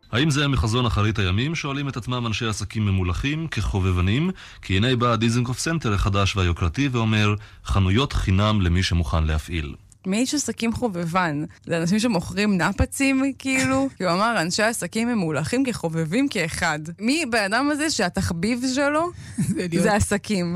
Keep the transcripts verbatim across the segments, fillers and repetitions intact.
האם זה מחזון אחרית הימים? שואלים את עצמם אנשי עסקים ממולחים כחובבנים, כי הנה בא דיזנגוף סנטר החדש והיוקרתי ואומר חנויות חינם למי שמוכן להפעיל. מי איש עסקים חובבן? זה אנשים שמוכרים נפצים, כאילו? כי הוא אמר, אנשי עסקים ממולחים כחובבים כאחד. מי באדם הזה שהתחביב שלו זה עסקים?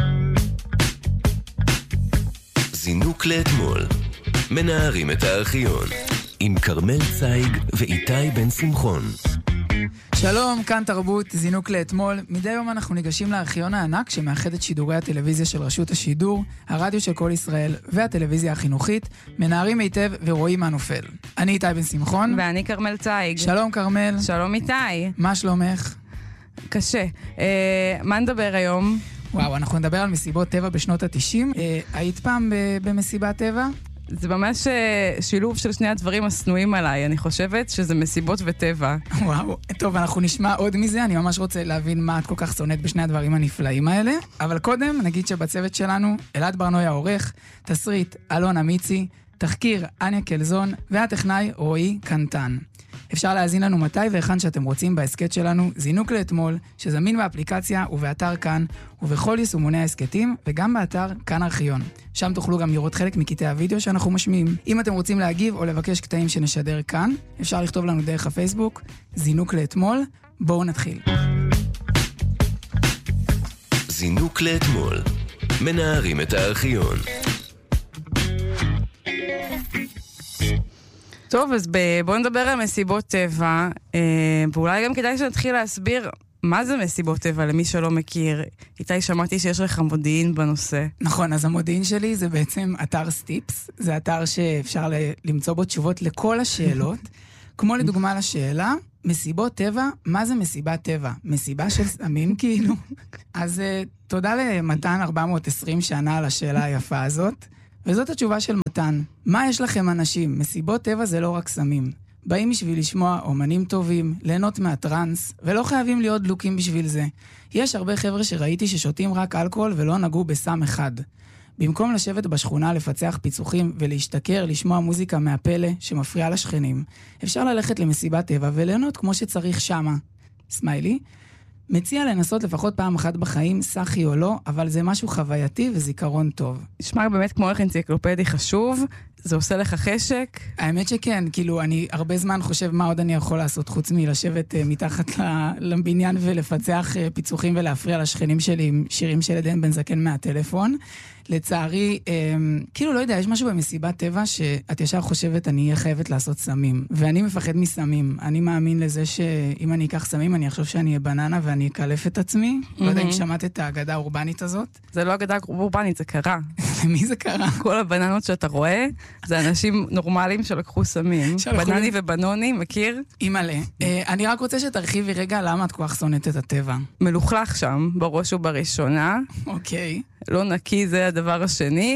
זינוק לאתמול. מנערים את הארכיון. עם קרמל צייג ואיתי בן שמחון. שלום, כאן תרבות, זינוק לאתמול. מדי יום אנחנו ניגשים לארכיון הענק שמאחד את שידורי הטלוויזיה של רשות השידור, הרדיו של כל ישראל והטלוויזיה החינוכית, מנערים היטב ורואים מה נופל. אני איתי בן שמחון. ואני קרמל צייג. שלום קרמל. שלום איתי. מה שלומך? קשה. אה, מה נדבר היום? וואו, אנחנו נדבר על מסיבות טבע בשנות ה-תשעים. אה, היית פעם ב- במסיבת טבע? זה ממש שילוב של שני הדברים הסנויים עליי. אני חושבת שזה מסיבות וטבע. וואו, טוב, אנחנו נשמע עוד מזה. אני ממש רוצה להבין מה את כל כך שונאת בשני הדברים הנפלאים האלה. אבל קודם נגיד שבצוות שלנו, אלעד ברנוי העורך, תסריט אלון אמיצי, תחקיר אניה קלזון, והטכנאי רועי קנטן. אפשר להזין לנו מתי ואיכן שאתם רוצים בהסקט שלנו, זינוק לאתמול, שזמין באפליקציה ובאתר כאן, ובכל יישומוני ההסקטים, וגם באתר כאן ארכיון. שם תוכלו גם לראות חלק מקטעי הוידאו שאנחנו משמיעים. אם אתם רוצים להגיב או לבקש קטעים שנשדר כאן, אפשר לכתוב לנו דרך הפייסבוק, זינוק לאתמול. בואו נתחיל. זינוק לאתמול. מנערים את הארכיון. טוב, אז בואו נדבר על מסיבות טבע, ואולי גם כדאי שנתחיל להסביר מה זה מסיבות טבע למי שלא מכיר. איתי, שמעתי שיש לך מודיעין בנושא. נכון, אז המודיעין שלי זה בעצם אתר סטיפס, זה אתר שאפשר למצוא בו תשובות לכל השאלות, כמו לדוגמה לשאלה, מסיבות טבע, מה זה מסיבת טבע? מסיבה של סמים כאילו? אז תודה למתן ארבע מאות ועשרים שנה על השאלה היפה הזאת. וזאת התשובה של מתן. מה יש לכם אנשים? מסיבות טבע זה לא רק סמים. באים בשביל לשמוע אומנים טובים, ליהנות מהטרנס, ולא חייבים להיות דלוקים בשביל זה. יש הרבה חבר'ה שראיתי ששותים רק אלכוהול ולא נגעו בסם אחד. במקום לשבת בשכונה לפצח פיצוחים ולהשתכר לשמוע מוזיקה מהפלא שמפריעה לשכנים, אפשר ללכת למסיבת טבע וליהנות כמו שצריך שמה. סמיילי? מציע לנסות לפחות פעם אחת בחיים, סחי או לא, אבל זה משהו חווייתי וזיכרון טוב. נשמע באמת כמו איך אנציקלופדי חשוב, זה עושה לך חשק? האמת שכן, כאילו אני הרבה זמן חושב מה עוד אני יכול לעשות חוץ מלשבת uh, מתחת לבניין ולפצח uh, פיצוחים ולהפריע לשכנים שלי עם שירים של עדן בן זקן מהטלפון. לצערי, um, כאילו לא יודע, יש משהו במסיבת טבע שאת ישר חושבת אני אהיה חייבת לעשות סמים, ואני מפחד מסמים. אני מאמין לזה שאם אני אקח סמים אני אחשוב שאני אהיה בננה ואני אקלף את עצמי. לא יודע אם שמעת את האגדה האורבנית הזאת. זה לא אגדה אורבנית, זה קרה. למי זה קרה? כל הבננות שאתה רואה, זה אנשים נורמליים שלקחו סמים. בנני ובנוני, מכיר? אימאלה. אני רק רוצה שתרחיבי רגע למה את כל כך שונאת את הטבע. מלוכלך שם, בראש ובראשונה. אוקיי. לא נקי, זה הדבר השני.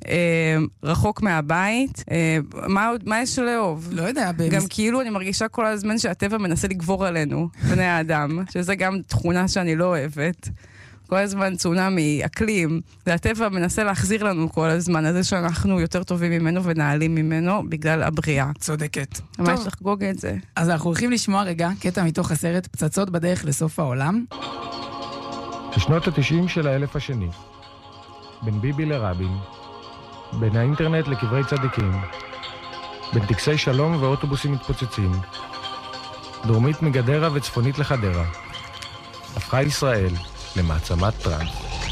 רחוק מהבית. מה יש לאהוב? לא יודע. גם כאילו אני מרגישה כל הזמן שהטבע מנסה לגבור עלינו, בני האדם. שזה גם תכונה שאני לא אוהבת. כל הזמן צונאמי, אקלים, והטבע מנסה להחזיר לנו כל הזמן, הזה שאנחנו יותר טובים ממנו ונעלים ממנו בגלל הבריאה. צודקת. מה יש לחגוג את זה? אז אנחנו הולכים לשמוע רגע קטע מתוך הסרט פצצות בדרך לסוף העולם. בשנות ה-תשעים של האלף השני, בין ביבי לרבין, בין האינטרנט לקברי צדיקים, בין טקסי שלום ואוטובוסים מתפוצצים, דרומית מגדרה וצפונית לחדרה, הפכה ישראל למעצמת טרנס.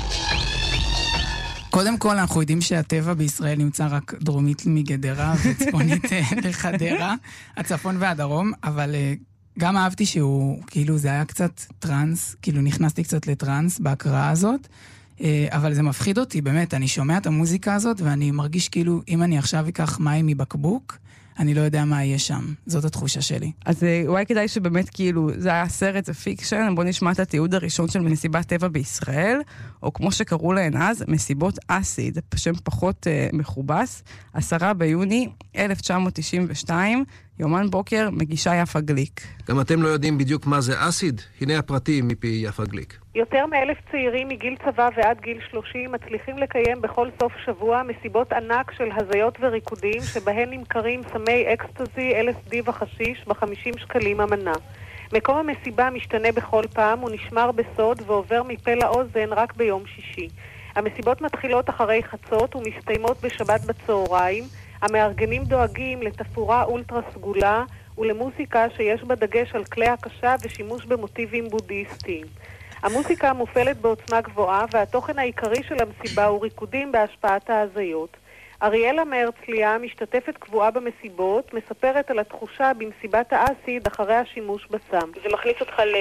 קודם כל אנחנו יודעים שהטבע בישראל נמצא רק דרומית מגדרה וצפונית לחדרה, הצפון והדרום, אבל גם אהבתי שהוא, כאילו זה היה קצת טרנס, כאילו נכנסתי קצת לטרנס בהקראה הזאת, אבל זה מפחיד אותי, באמת, אני שומע את המוזיקה הזאת ואני מרגיש כאילו אם אני עכשיו אקח מים מבקבוק, אני לא יודע מה יהיה שם. זאת התחושה שלי. אז אולי כדאי שבאמת כאילו, זה היה סרט, זה פיקשן, בוא נשמע את התיעוד הראשון של מסיבת טבע בישראל, או כמו שקראו להן אז, מסיבות אסיד, שם פחות uh, מכובס, עשרה ביוני אלף תשע מאות תשעים ושתיים, יומן בוקר, מגישה יפה גליק. גם אתם לא יודעים בדיוק מה זה אסיד? הנה הפרטים מפי יפה גליק. יותר מאלף צעירים מגיל צבא ועד גיל שלושים מצליחים לקיים בכל סוף שבוע מסיבות ענק של הזיות וריקודים שבהן נמכרים סמי אקסטזי, אל אס די וחשיש ב-חמישים שקלים המנה. מקום המסיבה משתנה בכל פעם, הוא נשמר בסוד ועובר מפה לאוזן רק ביום שישי. המסיבות מתחילות אחרי חצות ומסתיימות בשבת בצהריים. המארגנים דואגים לתפאורה אולטרה סגולה ולמוזיקה שיש בה דגש על כלי הקשה ושימוש במוטיבים בודהיסטיים. המוזיקה מופעלת בעוצמה גבוהה והתוכן העיקרי של המסיבה הוא ריקודים בהשפעת ההזיות. אריאלה מהרצליה, משתתפת קבועה במסיבות, מספרת על התחושה במסיבת האסיד אחרי השימוש בסם. זה מכניס אותך ל...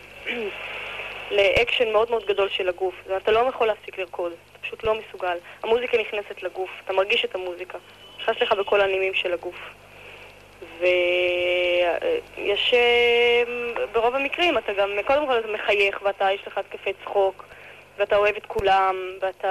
לאקשן מאוד מאוד גדול של הגוף. אתה לא יכול להפסיק לרקוד, אתה פשוט לא מסוגל. המוזיקה נכנסת לגוף, אתה מרגיש את המוזיקה. נכנס לך בכל הנימים של הגוף. ויש... ברוב המקרים אתה גם... קודם כל אתה מחייך ואתה יש לך התקפי צחוק. ואתה אוהב את כולם, ואתה...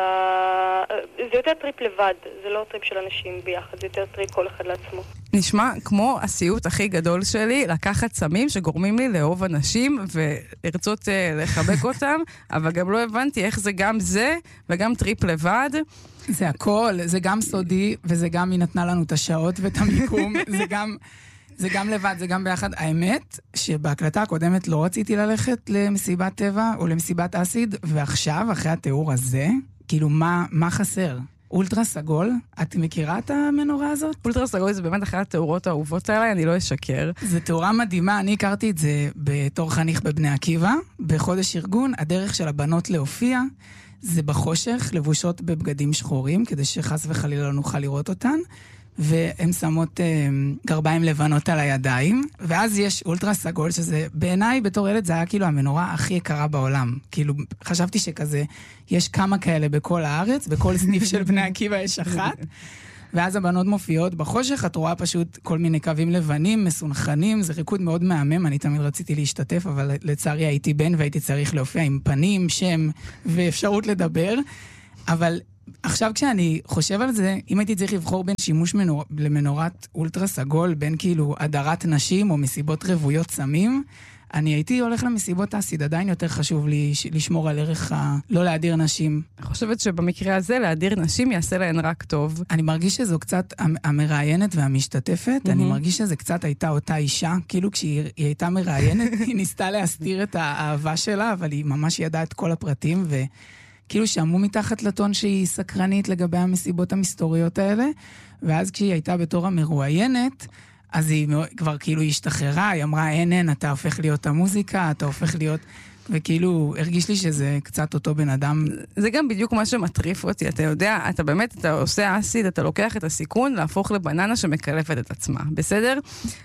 זה יותר טריפ לבד, זה לא טריפ של אנשים ביחד, זה יותר טריפ כל אחד לעצמו. נשמע כמו הסיוט הכי גדול שלי, לקחת סמים שגורמים לי לאהוב אנשים ולרצות uh, לחבק אותם, אבל גם לא הבנתי איך זה גם זה וגם טריפ לבד. זה הכל, זה גם סודי, וזה גם היא נתנה לנו את השעות ואת המיקום, זה גם... זה גם לבד, זה גם ביחד. האמת שבהקלטה הקודמת לא רציתי ללכת למסיבת טבע או למסיבת אסיד, ועכשיו, אחרי התיאור הזה, כאילו מה, מה חסר? אולטרה סגול? את מכירה את המנורה הזאת? אולטרה סגול זה באמת אחרי התיאורות האהובות האלה, אני לא אשקר. זה תיאורה מדהימה, אני הכרתי את זה בתור חניך בבני עקיבא, בחודש ארגון, הדרך של הבנות להופיע, זה בחושך, לבושות בבגדים שחורים, כדי שחס וחלילה לא נוכל לראות אותן, והן שמות אה, גרביים לבנות על הידיים, ואז יש אולטרה סגול, שזה בעיניי בתור ילד זה היה כאילו המנורה הכי יקרה בעולם. כאילו, חשבתי שכזה, יש כמה כאלה בכל הארץ, בכל סניף של בני עקיבא יש אחת, ואז הבנות מופיעות בחושך, את רואה פשוט כל מיני קווים לבנים, מסונחנים, זה ריקוד מאוד מהמם, אני תמיד רציתי להשתתף, אבל לצערי הייתי בן והייתי צריך להופיע עם פנים, שם ואפשרות לדבר, אבל... עכשיו כשאני חושב על זה, אם הייתי צריך לבחור בין שימוש מנור... למנורת אולטרה סגול, בין כאילו הדרת נשים או מסיבות רבויות סמים, אני הייתי הולך למסיבות אסיד, עדיין יותר חשוב לי לשמור על ערך ה... לא להדיר נשים. אני חושבת שבמקרה הזה להדיר נשים יעשה להן רק טוב. אני מרגיש שזו קצת המראיינת והמשתתפת, mm-hmm. אני מרגיש שזה קצת הייתה אותה אישה, כאילו כשהיא הייתה מראיינת, היא ניסתה להסתיר את האהבה שלה, אבל היא ממש ידעה את כל הפרטים ו... כאילו שמעו מתחת לטון שהיא סקרנית לגבי המסיבות המסתוריות האלה, ואז כשהיא הייתה בתור המרואיינת, אז היא כבר כאילו השתחררה, היא אמרה, אין, אין, אתה הופך להיות המוזיקה, אתה הופך להיות... וכאילו, הרגיש לי שזה קצת אותו בן אדם. זה גם בדיוק מה שמטריף אותי, אתה יודע, אתה באמת, אתה עושה אסיד, אתה לוקח את הסיכון להפוך לבננה שמקלפת את עצמה, בסדר?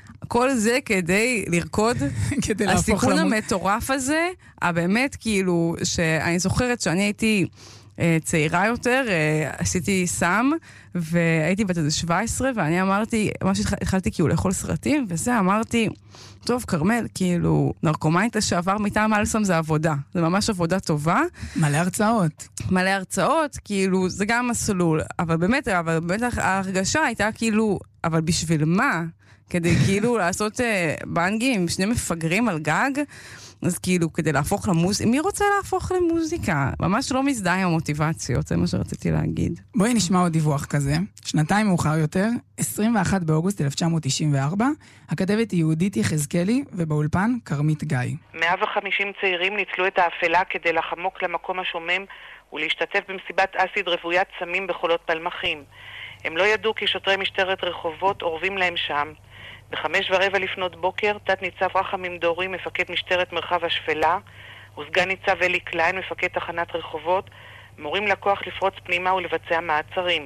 כל זה כדי לרקוד, כדי הסיכון המטורף הזה, הבאמת כאילו, שאני זוכרת שאני הייתי אה, צעירה יותר, אה, עשיתי סם, והייתי בת איזה שבע עשרה, ואני אמרתי, מה שהתחלתי כאילו לאכול סרטים, וזה אמרתי, טוב, קרמל, כאילו, נרקומנית שעבר מטעם אלסם זה עבודה. זה ממש עבודה טובה. מלא הרצאות. מלא הרצאות, כאילו, זה גם מסלול. אבל באמת, אבל באמת ההרגשה הייתה כאילו, אבל בשביל מה? כדי כאילו לעשות uh, בנגים עם שני מפגרים על גג, אז כאילו, כדי להפוך למוזיקה, מי רוצה להפוך למוזיקה? ממש לא מזדהה עם המוטיבציות, זה מה שרציתי להגיד. בואי נשמע עוד דיווח כזה. שנתיים מאוחר יותר, עשרים ואחד באוגוסט אלף תשע מאות תשעים וארבע, הכתבת יהודית יחזקאלי, ובאולפן קרמית גיא. מאה וחמישים צעירים ניצלו את האפלה כדי לחמוק למקום השומם ולהשתתף במסיבת אסיד רוויית סמים בחולות פלמחים. הם לא ידעו כי שוטרי משטרת רחובות אורבים להם שם. בחמש ורבע לפנות בוקר, תת ניצב רחמים דורי, מפקד משטרת מרחב השפלה, וסגן ניצב אלי קליין, מפקד תחנת רחובות, מורים לכוח לפרוץ פנימה ולבצע מעצרים.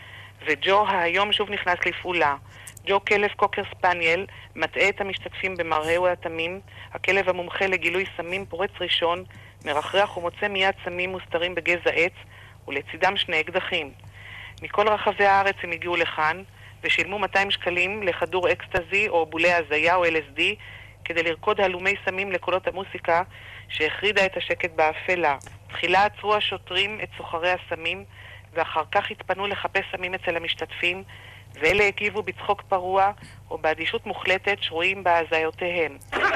וג'ו היום שוב נכנס לפעולה. ג'ו כלב קוקר ספניאל, מטעה את המשתתפים במרההו התמים, הכלב המומחה לגילוי סמים פורץ ראשון, מרחרח ומוצא מיד סמים מוסתרים בגזע עץ, ולצידם שני אקדחים. מכל רחבי הארץ הם הגיעו לכאן, ושילמו מאתיים שקלים לחדור אקסטזי או בולי הזיה או אל אס די כדי לרקוד הלומי סמים לקולות המוסיקה שהחרידה את השקט באפלה. תחילה עצרו השוטרים את סוחרי הסמים ואחר כך התפנו לחפש סמים אצל המשתתפים ואלה הגיבו בצחוק פרוע או באדישות מוחלטת שרויים בהזיותיהם.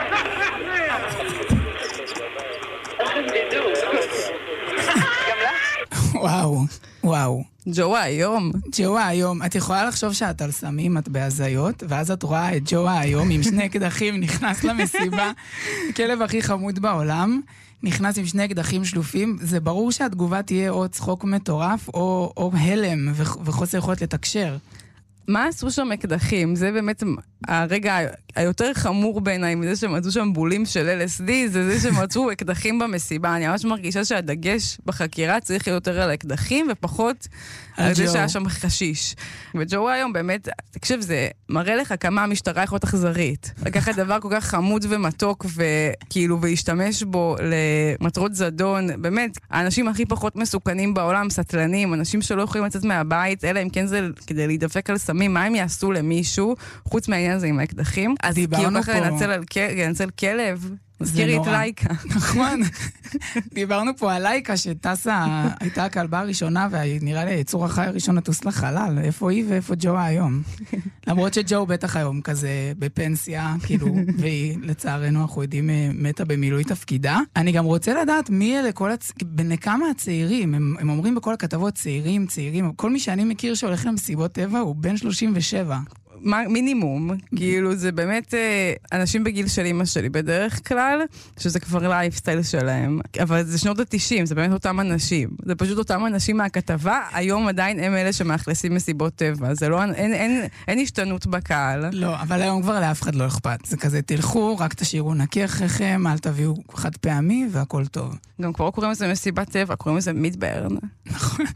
וואו, וואו. ג'ואה היום. ג'ואה היום. את יכולה לחשוב שאת על סמים, את בהזיות, ואז את רואה את ג'ואה היום עם שני אקדחים, נכנס למסיבה, הכלב הכי חמוד בעולם, נכנס עם שני אקדחים שלופים, זה ברור שהתגובה תהיה או צחוק מטורף, או, או הלם וחוסר יכולת לתקשר. מה עשו שם אקדחים? זה באמת הרגע היותר חמור בעיניי מזה שמצאו שם בולים של אל אס די, זה זה שמצאו אקדחים במסיבה. אני ממש מרגישה שהדגש בחקירה צריך להיות יותר על אקדחים ופחות על זה שהיה שם חשיש. וג'ו היום באמת, תקשיב, זה מראה לך כמה המשטרה יכולת אכזרית. לקחת דבר כל כך חמוד ומתוק וכאילו ולהשתמש בו למטרות זדון. באמת, האנשים הכי פחות מסוכנים בעולם, סטלנים, אנשים שלא יכולים לצאת מהבית, אלא אם כן זה כדי להידפק על סמים, מה הם יעשו למישהו, חוץ מהעניין הזה עם האקדחים? אז כאילו ככה לנצל כלב, מזכירי את לייקה. נכון. דיברנו פה על לייקה שטסה, הייתה הכלבה הראשונה, ונראה לי יצור החי הראשון לטוס לחלל. איפה היא ואיפה ג'ו היום? למרות שג'ו בטח היום כזה בפנסיה, כאילו, והיא לצערנו אנחנו יודעים מתה במילוי תפקידה. אני גם רוצה לדעת מי אלה כל הצ... בני כמה הצעירים, הם, הם אומרים בכל הכתבות צעירים, צעירים, כל מי שאני מכיר שהולך למסיבות טבע הוא בן שלושים ושבע. מינימום, כאילו זה באמת אנשים בגיל של אמא שלי בדרך כלל, שזה כבר לייפסטייל שלהם, אבל זה שנות ה-תשעים, זה באמת אותם אנשים, זה פשוט אותם אנשים מהכתבה, היום עדיין הם אלה שמאכלסים מסיבות טבע, זה לא, אין, אין, אין השתנות בקהל. לא, אבל היום כבר לאף אחד לא אכפת, זה כזה תלכו, רק תשאירו נקי אחריכם, אל תביאו חד פעמי והכל טוב. גם כבר קוראים לזה מסיבת טבע, קוראים לזה מידברן. נכון.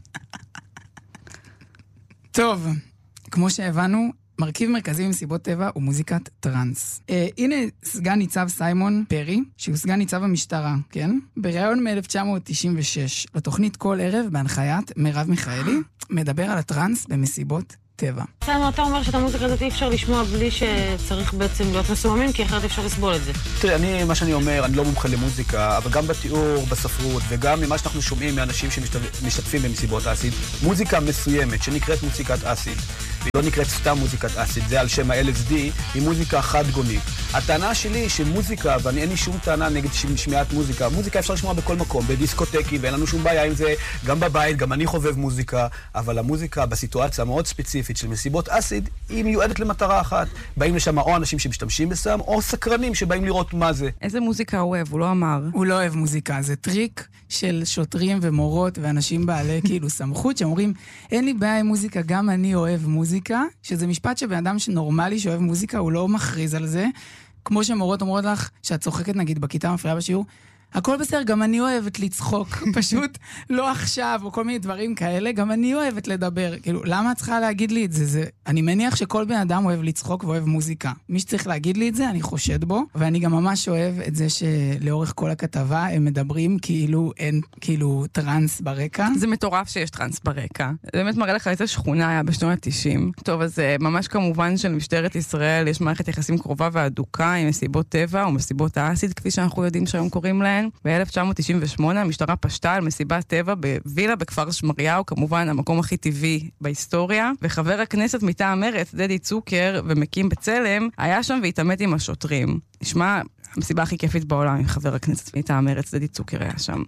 טוב, כמו שהבנו, מרכיב מרכזי במסיבות טבע הוא מוזיקת טרנס. אה, הנה סגן ניצב סיימון פרי, שהוא סגן ניצב המשטרה, כן? בריאיון מ-אלף תשע מאות תשעים ושש, לתוכנית כל ערב בהנחיית מרב מיכאלי, מדבר על הטרנס במסיבות טבע. סיימון, אתה אומר שאת המוזיקה הזאת אי אפשר לשמוע בלי שצריך בעצם להיות מסוממים, כי אחרת אפשר לסבול את זה. תראה, אני, מה שאני אומר, אני לא מומחה למוזיקה, אבל גם בתיאור, בספרות, וגם ממה שאנחנו שומעים מאנשים שמשתתפים במסיבות אסיד, מוזיקה מסוימת שנקראת מוזיקת אסיד. היא לא נקראת סתם מוזיקת אסיד, זה על שם ה-אל אס די, היא מוזיקה חד גונית. הטענה שלי היא שמוזיקה, ואני אין לי שום טענה נגד שמיעת מוזיקה, מוזיקה אפשר לשמוע בכל מקום, בדיסקוטקים, ואין לנו שום בעיה עם זה, גם בבית, גם אני חובב מוזיקה, אבל המוזיקה בסיטואציה מאוד ספציפית של מסיבות אסיד, היא מיועדת למטרה אחת. באים לשם או אנשים שמשתמשים בסם, או סקרנים שבאים לראות מה זה. איזה מוזיקה הוא אוהב? הוא לא אמר. הוא לא אוהב מוזיקה, זה טריק של שוטרים ומורות ואנשים בעלי כאילו סמכות, שאומרים, אין לי בעיה עם מוזיקה, גם אני אוהב מוזיקה, שזה משפט שבן אדם שנורמלי שאוהב מוזיקה, הוא לא מכריז על זה. כמו שמורות אומרות לך, שאת צוחקת נגיד בכיתה מפריעה בשיעור, הכל בסדר, גם אני אוהבת לצחוק, פשוט לא עכשיו, או כל מיני דברים כאלה, גם אני אוהבת לדבר. כאילו, למה את צריכה להגיד לי את זה? זה? אני מניח שכל בן אדם אוהב לצחוק ואוהב מוזיקה. מי שצריך להגיד לי את זה, אני חושד בו, ואני גם ממש אוהב את זה שלאורך כל הכתבה הם מדברים כאילו אין, כאילו, טרנס ברקע. זה מטורף שיש טרנס ברקע. זה באמת מראה לך איזה שכונה היה בשנות ה-תשעים. טוב, אז ממש כמובן של משטרת ישראל יש מערכת יחסים קרובה והדוקה עם מסיבות טבע או מסיבות האסיד, כפי שאנחנו יודעים שהיום קוראים להן. ב-אלף תשע מאות תשעים ושמונה המשטרה פשטה על מסיבת טבע בווילה בכפר שמריהו, כמובן המקום הכי טבעי בהיסטוריה, וחבר הכנסת מטעם מרצ, דדי צוקר ומקים בצלם, היה שם והתעמת עם השוטרים. נשמע המסיבה הכי כיפית בעולם עם חבר הכנסת מטעם מרצ, דדי צוקר היה שם.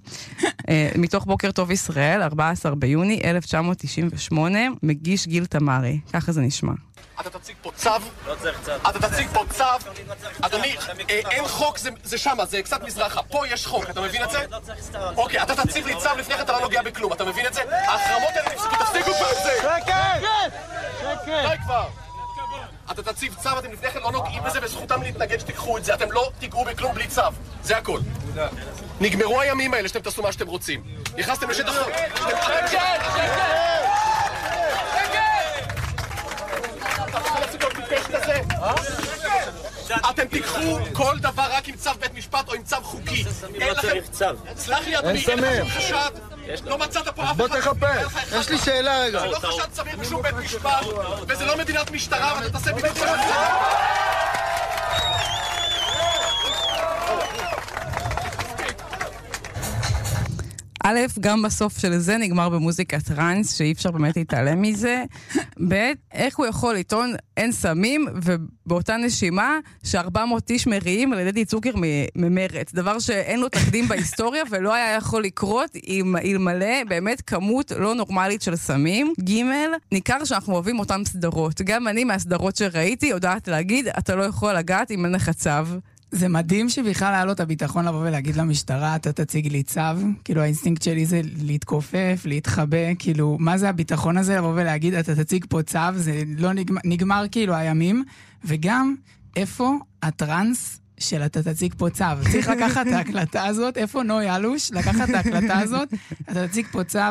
מתוך בוקר טוב ישראל, ארבעה עשר ביוני אלף תשע מאות תשעים ושמונה, מגיש גיל תמרי. ככה זה נשמע. אתה תציג פה צו, לא צריך צו. אתה תציג פה צו, אדוני, אין חוק, זה שמה, זה קצת מזרחה, פה יש חוק, אתה מבין את זה? לא צריך סתם. אוקיי, אתה תציג לי צו לפני כן, אתה לא נוגע בכלום, אתה מבין את זה? ההחרמות האלה נפסקו, תפסיקו כבר את זה! שקט! שקט! די כבר! אתה תציג צו, אתם לפני כן לא נוגעים בזה וזכותם להתנגד שתיקחו את זה, אתם לא תיגעו בכלום בלי צו, זה הכל. נגמרו הימים האלה שאתם תעשו מה שאתם רוצים. נכנסתם לשטח חוק. אתם תיקחו כל דבר רק עם צו בית משפט או עם צו חוקי. לא צריך צו. סלח לי אדוני, אין לכם חשד, לא מצאת פה אף אחד. בוא תחפש, יש לי שאלה רגע. זה לא חשד סביר בשום בית משפט, וזה לא מדינת משטרה, ואתה תעשה בדיוק מה שאתה. א', גם בסוף של זה נגמר במוזיקת טרנס, שאי אפשר באמת להתעלם מזה. ב', איך הוא יכול לטעון אין סמים, ובאותה נשימה ש-ארבע מאות איש מריעים על ידי דדי צוקר ממרץ. דבר שאין לו תקדים בהיסטוריה, ולא היה יכול לקרות עם אלמלא באמת כמות לא נורמלית של סמים. ג', ניכר שאנחנו אוהבים אותם סדרות. גם אני מהסדרות שראיתי יודעת להגיד, אתה לא יכול לגעת אם אין לך צו. זה מדהים שבכלל היה לו את הביטחון לבוא ולהגיד למשטרה, אתה תציג לי צו, כאילו האינסטינקט שלי זה להתכופף, להתחבא, כאילו מה זה הביטחון הזה לבוא ולהגיד, אתה תציג פה צו, זה לא נגמר, נגמר כאילו הימים, וגם איפה הטרנס של אתה תציג פה צו, צריך לקחת את ההקלטה הזאת, איפה נוי אלוש, לקחת את ההקלטה הזאת, אתה תציג פה צו,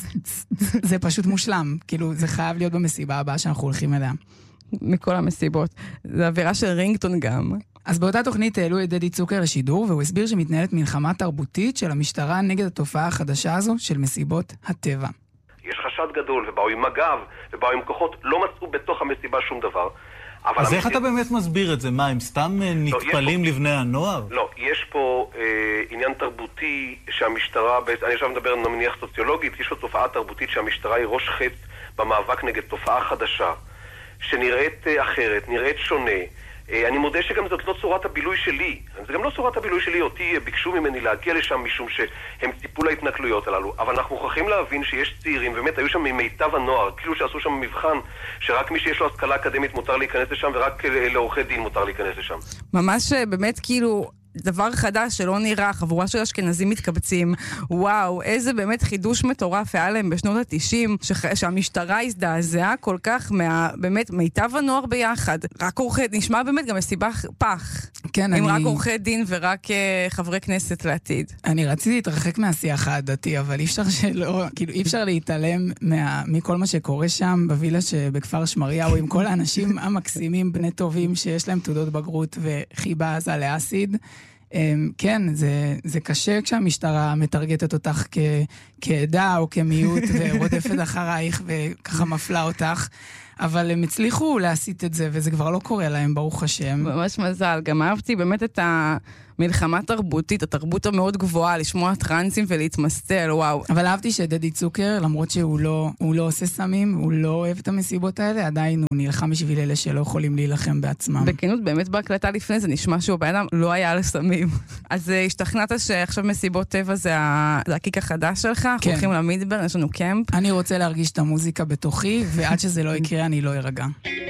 זה פשוט מושלם, כאילו זה חייב להיות במסיבה הבאה שאנחנו הולכים אליה. מכל המסיבות, זה אווירה של רינגטון גם. אז באותה תוכנית העלו את דדי צוקר לשידור, והוא הסביר שמתנהלת מלחמה תרבותית של המשטרה נגד התופעה החדשה הזו של מסיבות הטבע. יש חשד גדול, ובאו עם מג"ב, ובאו עם כוחות, לא מצאו בתוך המסיבה שום דבר. אז איך אתה באמת מסביר את זה? מה, הם סתם נטפלים לבני הנוער? לא, יש פה עניין תרבותי שהמשטרה, אני עכשיו מדבר נניח סוציולוגית, יש פה תופעה תרבותית שהמשטרה היא ראש חץ במאבק נגד תופעה חדשה, שנראית אחרת, נראית שונה. אני מודה שגם זאת לא צורת הבילוי שלי. זה גם לא צורת הבילוי שלי. אותי ביקשו ממני להגיע לשם משום שהם ציפו להתנכלויות הללו. אבל אנחנו מוכרחים להבין שיש צעירים, באמת היו שם ממיטב הנוער, כאילו שעשו שם מבחן שרק מי שיש לו השכלה אקדמית מותר להיכנס לשם, ורק לעורכי דין מותר להיכנס לשם. ממש באמת כאילו דבר חדש שלא נראה, חבורה של אשכנזים מתקבצים. וואו, איזה באמת חידוש מטורף היה להם בשנות ה-תשעים, שהמשטרה הזדעזעה כל כך מה, באמת, מיטב הנוער ביחד. רק עורכי, נשמע באמת גם מסיבה פח. כן, עם אני... רק עורכי דין ורק uh, חברי כנסת לעתיד. אני רציתי להתרחק מהשיח העדתי, אבל אי אפשר שלא, כאילו, אי אפשר להתעלם מה, מכל מה שקורה שם בווילה שבכפר שמריהו, עם כל האנשים המקסימים, בני טובים, שיש להם תעודות בגרות וחיבה עזה לאסיד. כן, זה, זה קשה כשהמשטרה מטרגטת אותך כ, כעדה או כמיעוט ורודפת אחרייך וככה מפלה אותך, אבל הם הצליחו להסיט את זה, וזה כבר לא קורה להם, ברוך השם. ממש מזל. גם אהבתי באמת את המלחמה תרבותית, התרבות המאוד גבוהה, לשמוע טרנסים ולהתמסטל, וואו. אבל אהבתי שדדי צוקר, למרות שהוא לא, הוא לא עושה סמים, הוא לא אוהב את המסיבות האלה, עדיין הוא נלחם בשביל אלה שלא יכולים להילחם בעצמם. בכנות, באמת בהקלטה לפני זה נשמע שהוא באדם לא היה לסמים. אז השתכנעת שעכשיו מסיבות טבע זה הקיק החדש שלך, כן. אנחנו הולכים למדבר, יש לנו קמפ. אני רוצה להרגיש את המוזיקה בתוכי, ועד שזה לא יקרה אני לא ארגע.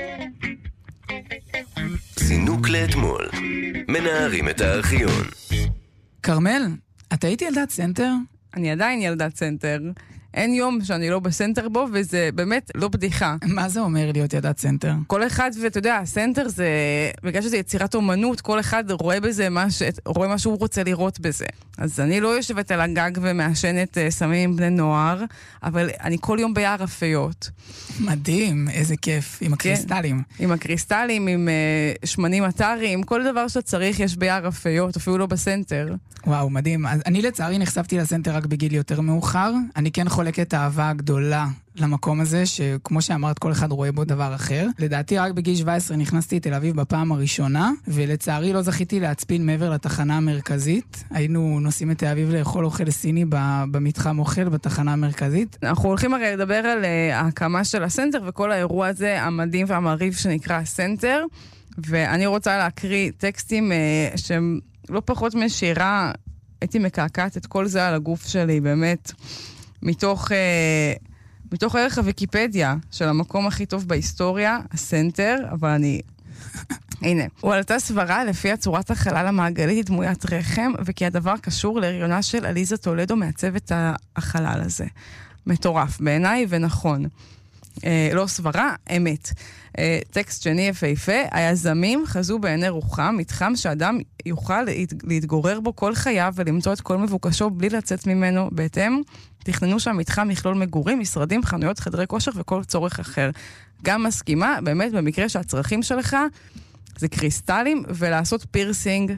זינוק לאתמול. מנערים את הארכיון. קרמל, את הייתי ילדת סנטר? אני עדיין ילדת סנטר. אין יום שאני לא בסנטר בו, וזה באמת לא בדיחה. מה זה אומר להיות ילדת סנטר? כל אחד, ואתה יודע, סנטר זה, בגלל שזה יצירת אומנות, כל אחד רואה בזה מה, ש... רואה מה שהוא רוצה לראות בזה. אז אני לא יושבת על הגג ומעשנת סמים עם בני נוער, אבל אני כל יום ביער אפיות. מדהים, איזה כיף, עם הקריסטלים. כן, עם הקריסטלים, עם uh, שמנים אתרים, כל דבר שצריך יש ביער אפיות, אפילו לא בסנטר. וואו, מדהים. אז אני לצערי נחשפתי לסנטר רק בגיל יותר מאוחר. אני כן חולקת האהבה הגדולה למקום הזה, שכמו שאמרת, כל אחד רואה בו דבר אחר. לדעתי רק בגיל שבע עשרה נכנסתי תל אביב בפעם הראשונה, ולצערי לא זכיתי להצפין מעבר לתחנה המרכזית. היינו נוסעים את תל אביב לאכול אוכל סיני במתחם אוכל בתחנה המרכזית. אנחנו הולכים הרי לדבר על uh, ההקמה של הסנטר, וכל האירוע הזה המדהים והמעריב שנקרא הסנטר, ואני רוצה להקריא טקסטים uh, שהם לא פחות משירה, הייתי מקעקעת את כל זה על הגוף שלי, באמת, מתוך, אה, מתוך ערך הוויקיפדיה של המקום הכי טוב בהיסטוריה, הסנטר, אבל אני... הנה, הוא עלתה סברה לפי צורת החלל המעגלית דמוית רחם, וכי הדבר קשור להריונה של אליזה טולדו מעצבת החלל הזה. מטורף בעיניי ונכון. אה, לא סברה, אמת. אה, טקסט שני יפהפה, היזמים חזו בעיני רוחם, מתחם שאדם יוכל להת, להתגורר בו כל חייו ולמצוא את כל מבוקשו בלי לצאת ממנו. בהתאם, תכננו שהמתחם יכלול מגורים, משרדים, חנויות, חדרי כושר וכל צורך אחר. גם מסכימה, באמת במקרה שהצרכים שלך זה קריסטלים ולעשות פירסינג,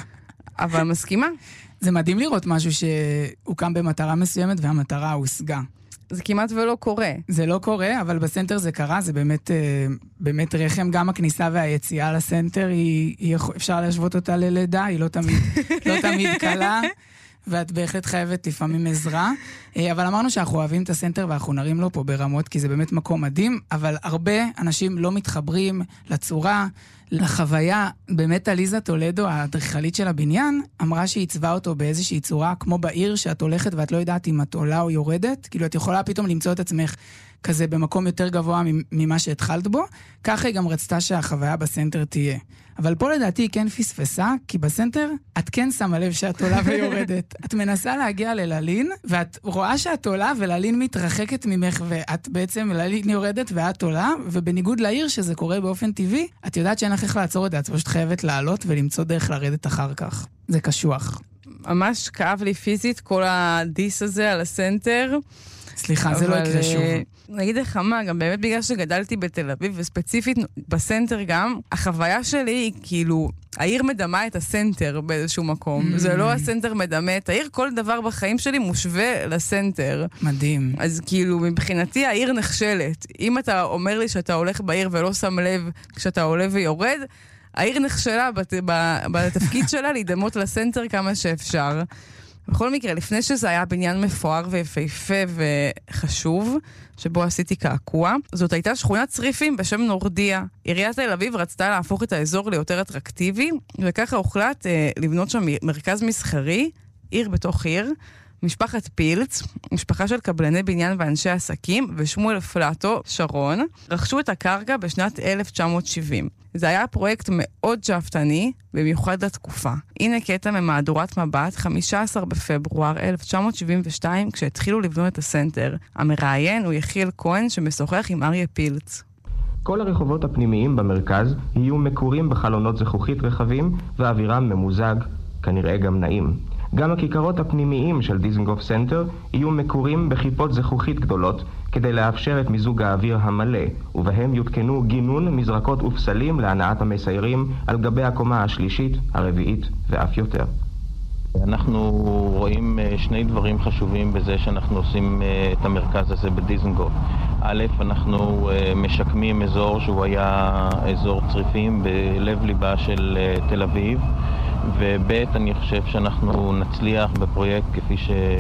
אבל מסכימה. זה מדהים לראות משהו שהוקם במטרה מסוימת והמטרה הושגה. זה כמעט ולא קורה. זה לא קורה, אבל בסנטר זה קרה, זה באמת, באמת רחם. גם הכניסה והיציאה לסנטר, היא, היא, אפשר להשוות אותה ללידה, היא לא תמיד, לא תמיד קלה. ואת בהחלט חייבת לפעמים עזרה. אבל אמרנו שאנחנו אוהבים את הסנטר ואנחנו נרים לו פה ברמות, כי זה באמת מקום מדהים, אבל הרבה אנשים לא מתחברים לצורה, לחוויה. באמת עליזה טולדו, האדריכלית של הבניין, אמרה שהיא עיצבה אותו באיזושהי צורה, כמו בעיר שאת הולכת ואת לא יודעת אם את עולה או יורדת, כאילו את יכולה פתאום למצוא את עצמך כזה במקום יותר גבוה ממה שהתחלת בו, ככה היא גם רצתה שהחוויה בסנטר תהיה. אבל פה לדעתי היא כן פספסה, כי בסנטר את כן שמה לב שאת עולה ויורדת. את מנסה להגיע לללין, ואת רואה שאת עולה וללין מתרחקת ממך, ואת בעצם ללין יורדת ואת עולה, ובניגוד לעיר שזה קורה באופן טבעי, את יודעת שאין לך איך לעצור את זה, את פשוט חייבת לעלות ולמצוא דרך לרדת אחר כך. זה קשוח. ממש כאב לי פיזית כל הדיס הזה על הסנטר. סליחה, זה לא יקרה שוב. נגיד לך מה, גם באמת בגלל שגדלתי בתל אביב, וספציפית בסנטר גם, החוויה שלי היא כאילו, העיר מדמה את הסנטר באיזשהו מקום. זה לא הסנטר מדמה את העיר, כל דבר בחיים שלי מושווה לסנטר. מדהים. אז כאילו, מבחינתי העיר נכשלת. אם אתה אומר לי שאתה הולך בעיר ולא שם לב כשאתה עולה ויורד, העיר נכשלה בת, בתפקיד שלה להידמות לסנטר כמה שאפשר. בכל מקרה, לפני שזה היה בניין מפואר ויפהפה וחשוב, שבו עשיתי קעקוע, זאת הייתה שכונת צריפים בשם נורדיה. עיריית תל אביב רצתה להפוך את האזור ליותר אטרקטיבי, וככה הוחלט אה, לבנות שם מרכז מסחרי, עיר בתוך עיר, משפחת פילץ, משפחה של קבלני בניין ואנשי עסקים, ושמואל פלטו, שרון, רכשו את הקרקע בשנת אלף תשע מאות שבעים. זה היה פרויקט מאוד שאפתני, במיוחד לתקופה. הנה קטע ממהדורת מבט, חמישה עשר בפברואר אלף תשע מאות שבעים ושתיים, כשהתחילו לבנות את הסנטר. המראיין הוא יחיאל כהן שמשוחח עם אריה פילץ. כל הרחובות הפנימיים במרכז יהיו מקורים בחלונות זכוכית רחבים, ואווירם ממוזג, כנראה גם נעים. גם הכיכרות הפנימיים של דיזנגוף סנטר יהיו מקורים בחיפות זכוכית גדולות כדי לאפשר את מיזוג האוויר המלא, ובהם יותקנו גינון, מזרקות ופסלים להנעת המסיירים על גבי הקומה השלישית, הרביעית ואף יותר. אנחנו רואים שני דברים חשובים בזה שאנחנו עושים את המרכז הזה בדיזנגוף. א', אנחנו משקמים אזור שהוא היה אזור צריפים בלב ליבה של תל אביב, וב' אני חושב שאנחנו נצליח בפרויקט כפי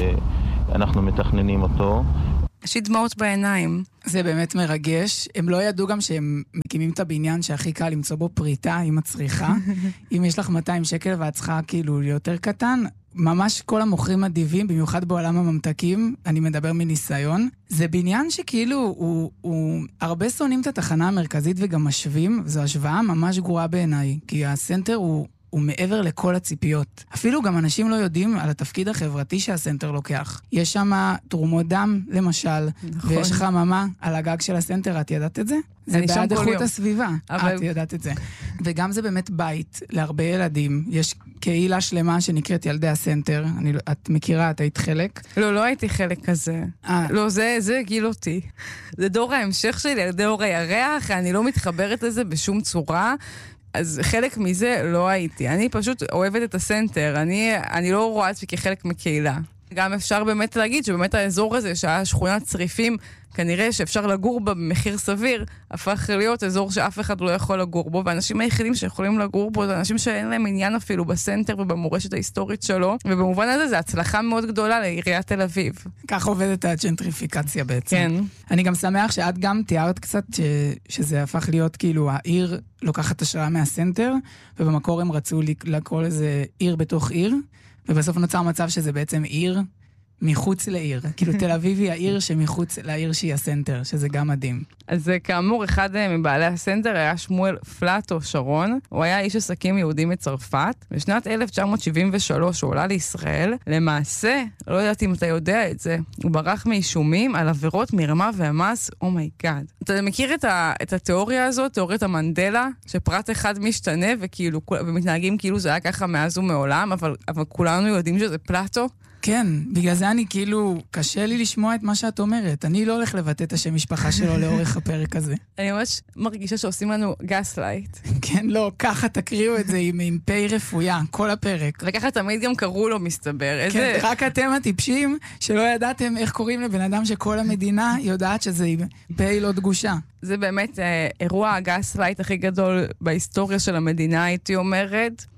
שאנחנו מתכננים אותו. יש לי דמעות בעיניים. זה באמת מרגש. הם לא ידעו גם שהם מקימים את הבניין שהכי קל למצוא בו פריטה עם הצריכה. אם יש לך מאתיים שקל ואת צריכה כאילו יותר קטן, ממש כל המוכרים אדיבים, במיוחד בעולם הממתקים, אני מדבר מניסיון. זה בניין שכאילו הוא, הוא הרבה שונאים את התחנה המרכזית וגם משווים, זו השוואה ממש גרועה בעיניי, כי הסנטר הוא הוא מעבר לכל הציפיות. אפילו גם אנשים לא יודעים על התפקיד החברתי שהסנטר לוקח. יש שם תרומות דם, למשל, נכון. ויש חממה על הגג של הסנטר, את ידעת את זה? זה בעד איכות הסביבה, אבל... את ידעת את זה. וגם זה באמת בית להרבה ילדים. יש קהילה שלמה שנקראת ילדי הסנטר. אני, את מכירה, את היית חלק? לא, לא הייתי חלק כזה. 아. לא, זה, זה הגיל אותי. זה דור ההמשך שלי, ילדי אור הירח, אני לא מתחברת לזה בשום צורה. אז חלק מזה לא הייתי. אני פשוט אוהבת את הסנטר. אני, אני לא רואה את זה כחלק מקהילה. גם אפשר באמת להגיד שבאמת האזור הזה, שהיה שכונת צריפים, כנראה שאפשר לגור בה במחיר סביר, הפך להיות אזור שאף אחד לא יכול לגור בו, ואנשים היחידים שיכולים לגור בו, זה אנשים שאין להם עניין אפילו בסנטר ובמורשת ההיסטורית שלו, ובמובן הזה זה הצלחה מאוד גדולה לעיריית תל אביב. כך עובדת הג'נטריפיקציה בעצם. כן. אני גם שמח שאת גם תיארת קצת ש... שזה הפך להיות כאילו העיר לוקחת השראה מהסנטר, ובמקור הם רצו לקרוא לזה עיר בתוך עיר, ובסוף נוצר מצב שזה בעצם עיר מחוץ לעיר. כאילו תל אביב היא העיר שמחוץ לעיר שהיא הסנטר, שזה גם מדהים. אז כאמור, אחד מבעלי הסנטר היה שמואל פלטו שרון. הוא היה איש עסקים יהודי מצרפת. בשנת אלף תשע מאות שבעים ושלוש הוא עולה לישראל. למעשה, לא יודעת אם אתה יודע את זה, הוא ברח מאישומים על עבירות מרמה ומס. אומייגאד. אתה מכיר את, ה- את התיאוריה הזאת, תיאוריית המנדלה, שפרט אחד משתנה וכאילו, ומתנהגים כאילו זה היה ככה מאז ומעולם, אבל, אבל כולנו יודעים שזה פלטו? כן, בגלל זה אני כאילו, קשה לי לשמוע את מה שאת אומרת. אני לא הולך לבטא את השם משפחה שלו לאורך הפרק הזה. אני ממש מרגישה שעושים לנו גסלייט. כן, לא, ככה תקריאו את זה עם, עם פי רפויה, כל הפרק. וככה תמיד גם קראו לו מסתבר. כן, איזה... רק אתם הטיפשים שלא ידעתם איך קוראים לבן אדם שכל המדינה יודעת שזה עם פי לא דגושה. זה באמת אה, אירוע הגסלייט הכי גדול בהיסטוריה של המדינה, הייתי אומרת.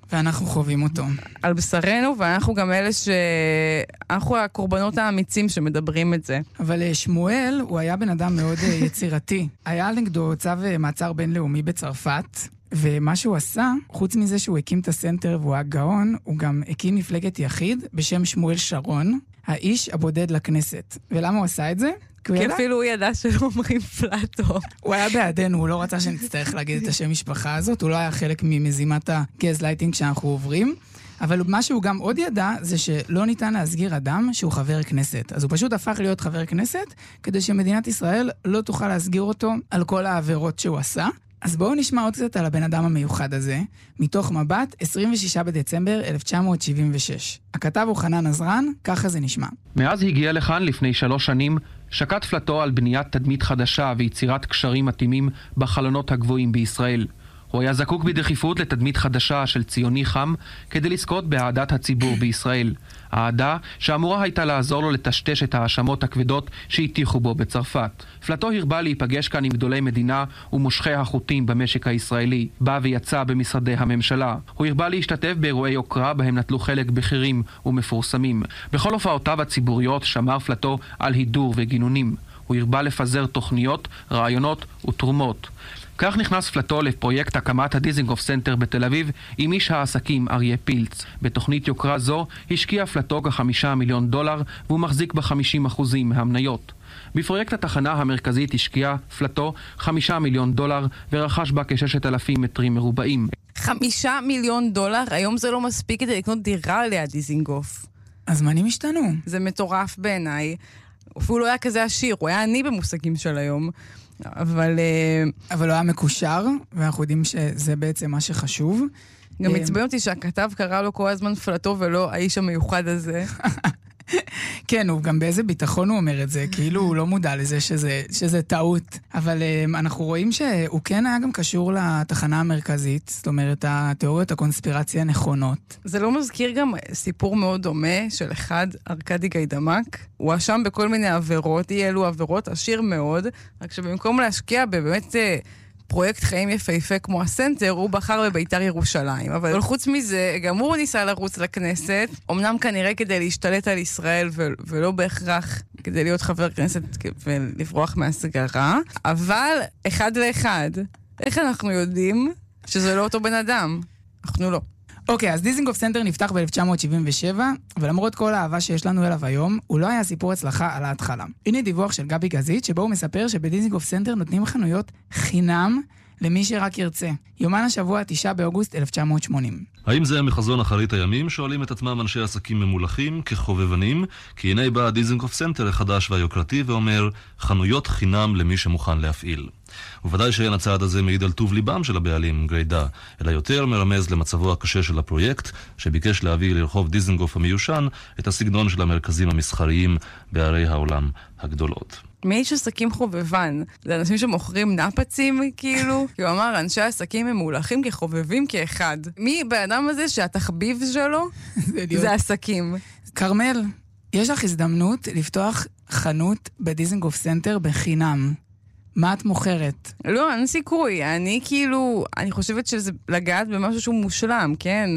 ואנחנו חווים אותו. על בשרנו, ואנחנו גם אלה ש... אנחנו הקורבנות האמיצים שמדברים את זה. אבל שמואל, הוא היה בן אדם מאוד יצירתי. היה נגדו צו מעצר בינלאומי בצרפת, ומה שהוא עשה, חוץ מזה שהוא הקים את הסנטר והוא הגאון, הוא גם הקים מפלגת יחיד בשם שמואל שרון, האיש הבודד לכנסת. ולמה הוא עשה את זה? כי אפילו הוא ידע שלא אומרים פלטו. הוא היה בעדנו, הוא לא רצה שנצטרך להגיד את השם משפחה הזאת, הוא לא היה חלק ממזימת הגז לייטינג שאנחנו עוברים, אבל מה שהוא גם עוד ידע, זה שלא ניתן להסגיר אדם שהוא חבר כנסת. אז הוא פשוט הפך להיות חבר כנסת, כדי שמדינת ישראל לא תוכל להסגיר אותו על כל העבירות שהוא עשה. אז בואו נשמע עוד קצת על הבן אדם המיוחד הזה, מתוך מבט, עשרים ושישה בדצמבר אלף תשע מאות שבעים ושש. הכתב הוא חנן עזרן, ככה זה נשמע. מאז הגיע לכאן לפני שלוש שנים, שקט פלטו על בניית תדמית חדשה ויצירת קשרים מתאימים בחלונות הגבוהים בישראל. הוא היה זקוק בדחיפות לתדמית חדשה של ציוני חם כדי לזכות באהדת הציבור בישראל. אהדה שאמורה הייתה לעזור לו לטשטש את האשמות הכבדות שהטיחו בו בצרפת. פלטו הרבה להיפגש כאן עם גדולי מדינה ומושכי החוטים במשק הישראלי. בא ויצא במשרדי הממשלה. הוא הרבה להשתתף באירועי יוקרה בהם נטלו חלק בכירים ומפורסמים. בכל הופעותיו הציבוריות שמר פלטו על הידור וגינונים. הוא הרבה לפזר תוכניות, רעיונות ותרומות. כך נכנס פלטו לפרויקט הקמת הדיזינגוף סנטר בתל אביב עם איש העסקים אריה פילץ. בתוכנית יוקרה זו השקיע פלטו כחמישה מיליון דולר והוא מחזיק בחמישים אחוזים מהמניות. בפרויקט התחנה המרכזית השקיע פלטו חמישה מיליון דולר ורכש בה כששת אלפים מטרים מרובעים. חמישה מיליון דולר? היום זה לא מספיק כדי לקנות דירה ליד דיזינגוף. הזמנים השתנו. זה מטורף בעיניי. הוא לא היה כזה עשיר, הוא היה עני במושגים של היום. אבל... אבל הוא היה מקושר, ואנחנו יודעים שזה בעצם מה שחשוב. גם הצביע אותי שהכתב קרא לו כל הזמן פלטו ולא האיש המיוחד הזה. כן, הוא גם באיזה ביטחון הוא אומר את זה, כאילו הוא לא מודע לזה שזה, שזה טעות. אבל um, אנחנו רואים שהוא כן היה גם קשור לתחנה המרכזית, זאת אומרת, התיאוריות הקונספירציה נכונות. זה לא מזכיר גם סיפור מאוד דומה של אחד, ארקדי גיידמק. הוא אשם בכל מיני עבירות, אי אלו עבירות, עשיר מאוד, רק שבמקום להשקיע בבאמת... פרויקט חיים יפהפה כמו הסנטר, הוא בחר בביתר ירושלים. אבל חוץ מזה, גם הוא ניסה לרוץ לכנסת, אמנם כנראה כדי להשתלט על ישראל, ולא בהכרח כדי להיות חבר כנסת ולברוח מהסגרה, אבל אחד לאחד, איך אנחנו יודעים שזה לא אותו בן אדם? אנחנו לא. אוקיי, אז דיזינגוף סנטר נפתח ב-אלף תשע מאות שבעים ושבע, ולמרות כל האהבה שיש לנו אליו היום, הוא לא היה סיפור הצלחה על ההתחלה. הנה דיווח של גבי גזית, שבו הוא מספר שבדיזינגוף סנטר נותנים חנויות חינם למי שרק ירצה. יומן השבוע, תשעה באוגוסט אלף תשע מאות שמונים. האם זה מחזון אחרית הימים? שואלים את עצמם אנשי עסקים ממולחים כחובבנים, כי הנה בא דיזינגוף סנטר החדש והיוקרתי ואומר חנויות חינם למי שמוכן להפעיל. ובוודאי שאין הצעד הזה מעיד על טוב ליבם של הבעלים גרידה, אלא יותר מרמז למצבו הקשה של הפרויקט, שביקש להביא לרחוב דיזנגוף המיושן את הסגנון של המרכזים המסחריים בערי העולם הגדולות. מי איש עסקים חובבן? זה אנשים שמוכרים נפצים, כאילו? כי הוא אמר, אנשי עסקים הם מולחים כחובבים כאחד. מי באדם הזה שהתחביב שלו זה עסקים? קרמל, יש לך הזדמנות לפתוח חנות בדיזנגוף סנטר בחינם. מה את מוכרת? לא, אין סיכוי. אני כאילו, אני חושבת שזה לגעת במשהו שהוא מושלם, כן?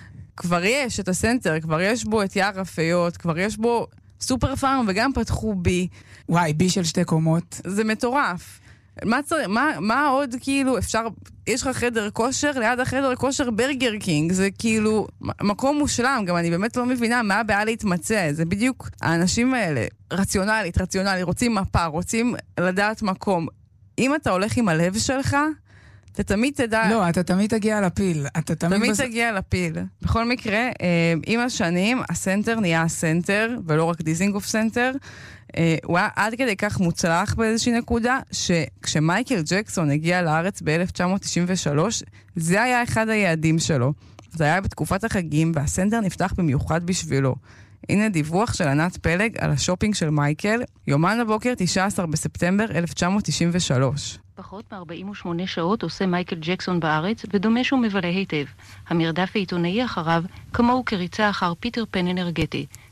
כבר יש את הסנטר, כבר יש בו את יער הפיות, כבר יש בו סופר פארם, וגם פתחו בי. וואי, בי של שתי קומות. זה מטורף. מה, צר... מה, מה עוד כאילו אפשר... יש לך חדר כושר, ליד החדר כושר ברגר קינג, זה כאילו מקום מושלם, גם אני באמת לא מבינה מה הבעיה להתמצא, זה בדיוק האנשים האלה, רציונלית, רציונלי, רוצים מפה, רוצים לדעת מקום. אם אתה הולך עם הלב שלך, אתה תמיד תדע... לא, אתה תמיד תגיע לפיל. אתה תמיד, תמיד בס... תגיע לפיל. בכל מקרה, עם השנים, הסנטר נהיה הסנטר, ולא רק דיזינגוף סנטר, הוא היה עד כדי כך מוצלח באיזושהי נקודה, שכשמייקל ג'קסון הגיע לארץ ב-אלף תשע מאות תשעים ושלוש, זה היה אחד היעדים שלו. זה היה בתקופת החגים, והסנטר נפתח במיוחד בשבילו. הנה דיווח של ענת פלג על השופינג של מייקל, יומן הבוקר תשעה עשר בספטמבר אלף תשע מאות תשעים ושלוש. פחות מ-ארבעים ושמונה שעות עושה מייקל ג'קסון בארץ, ודומה שהוא מבלה היטב. המרדף העיתונאי אחריו, כמוהו כריצה אחר פיטר פן אנרגטי.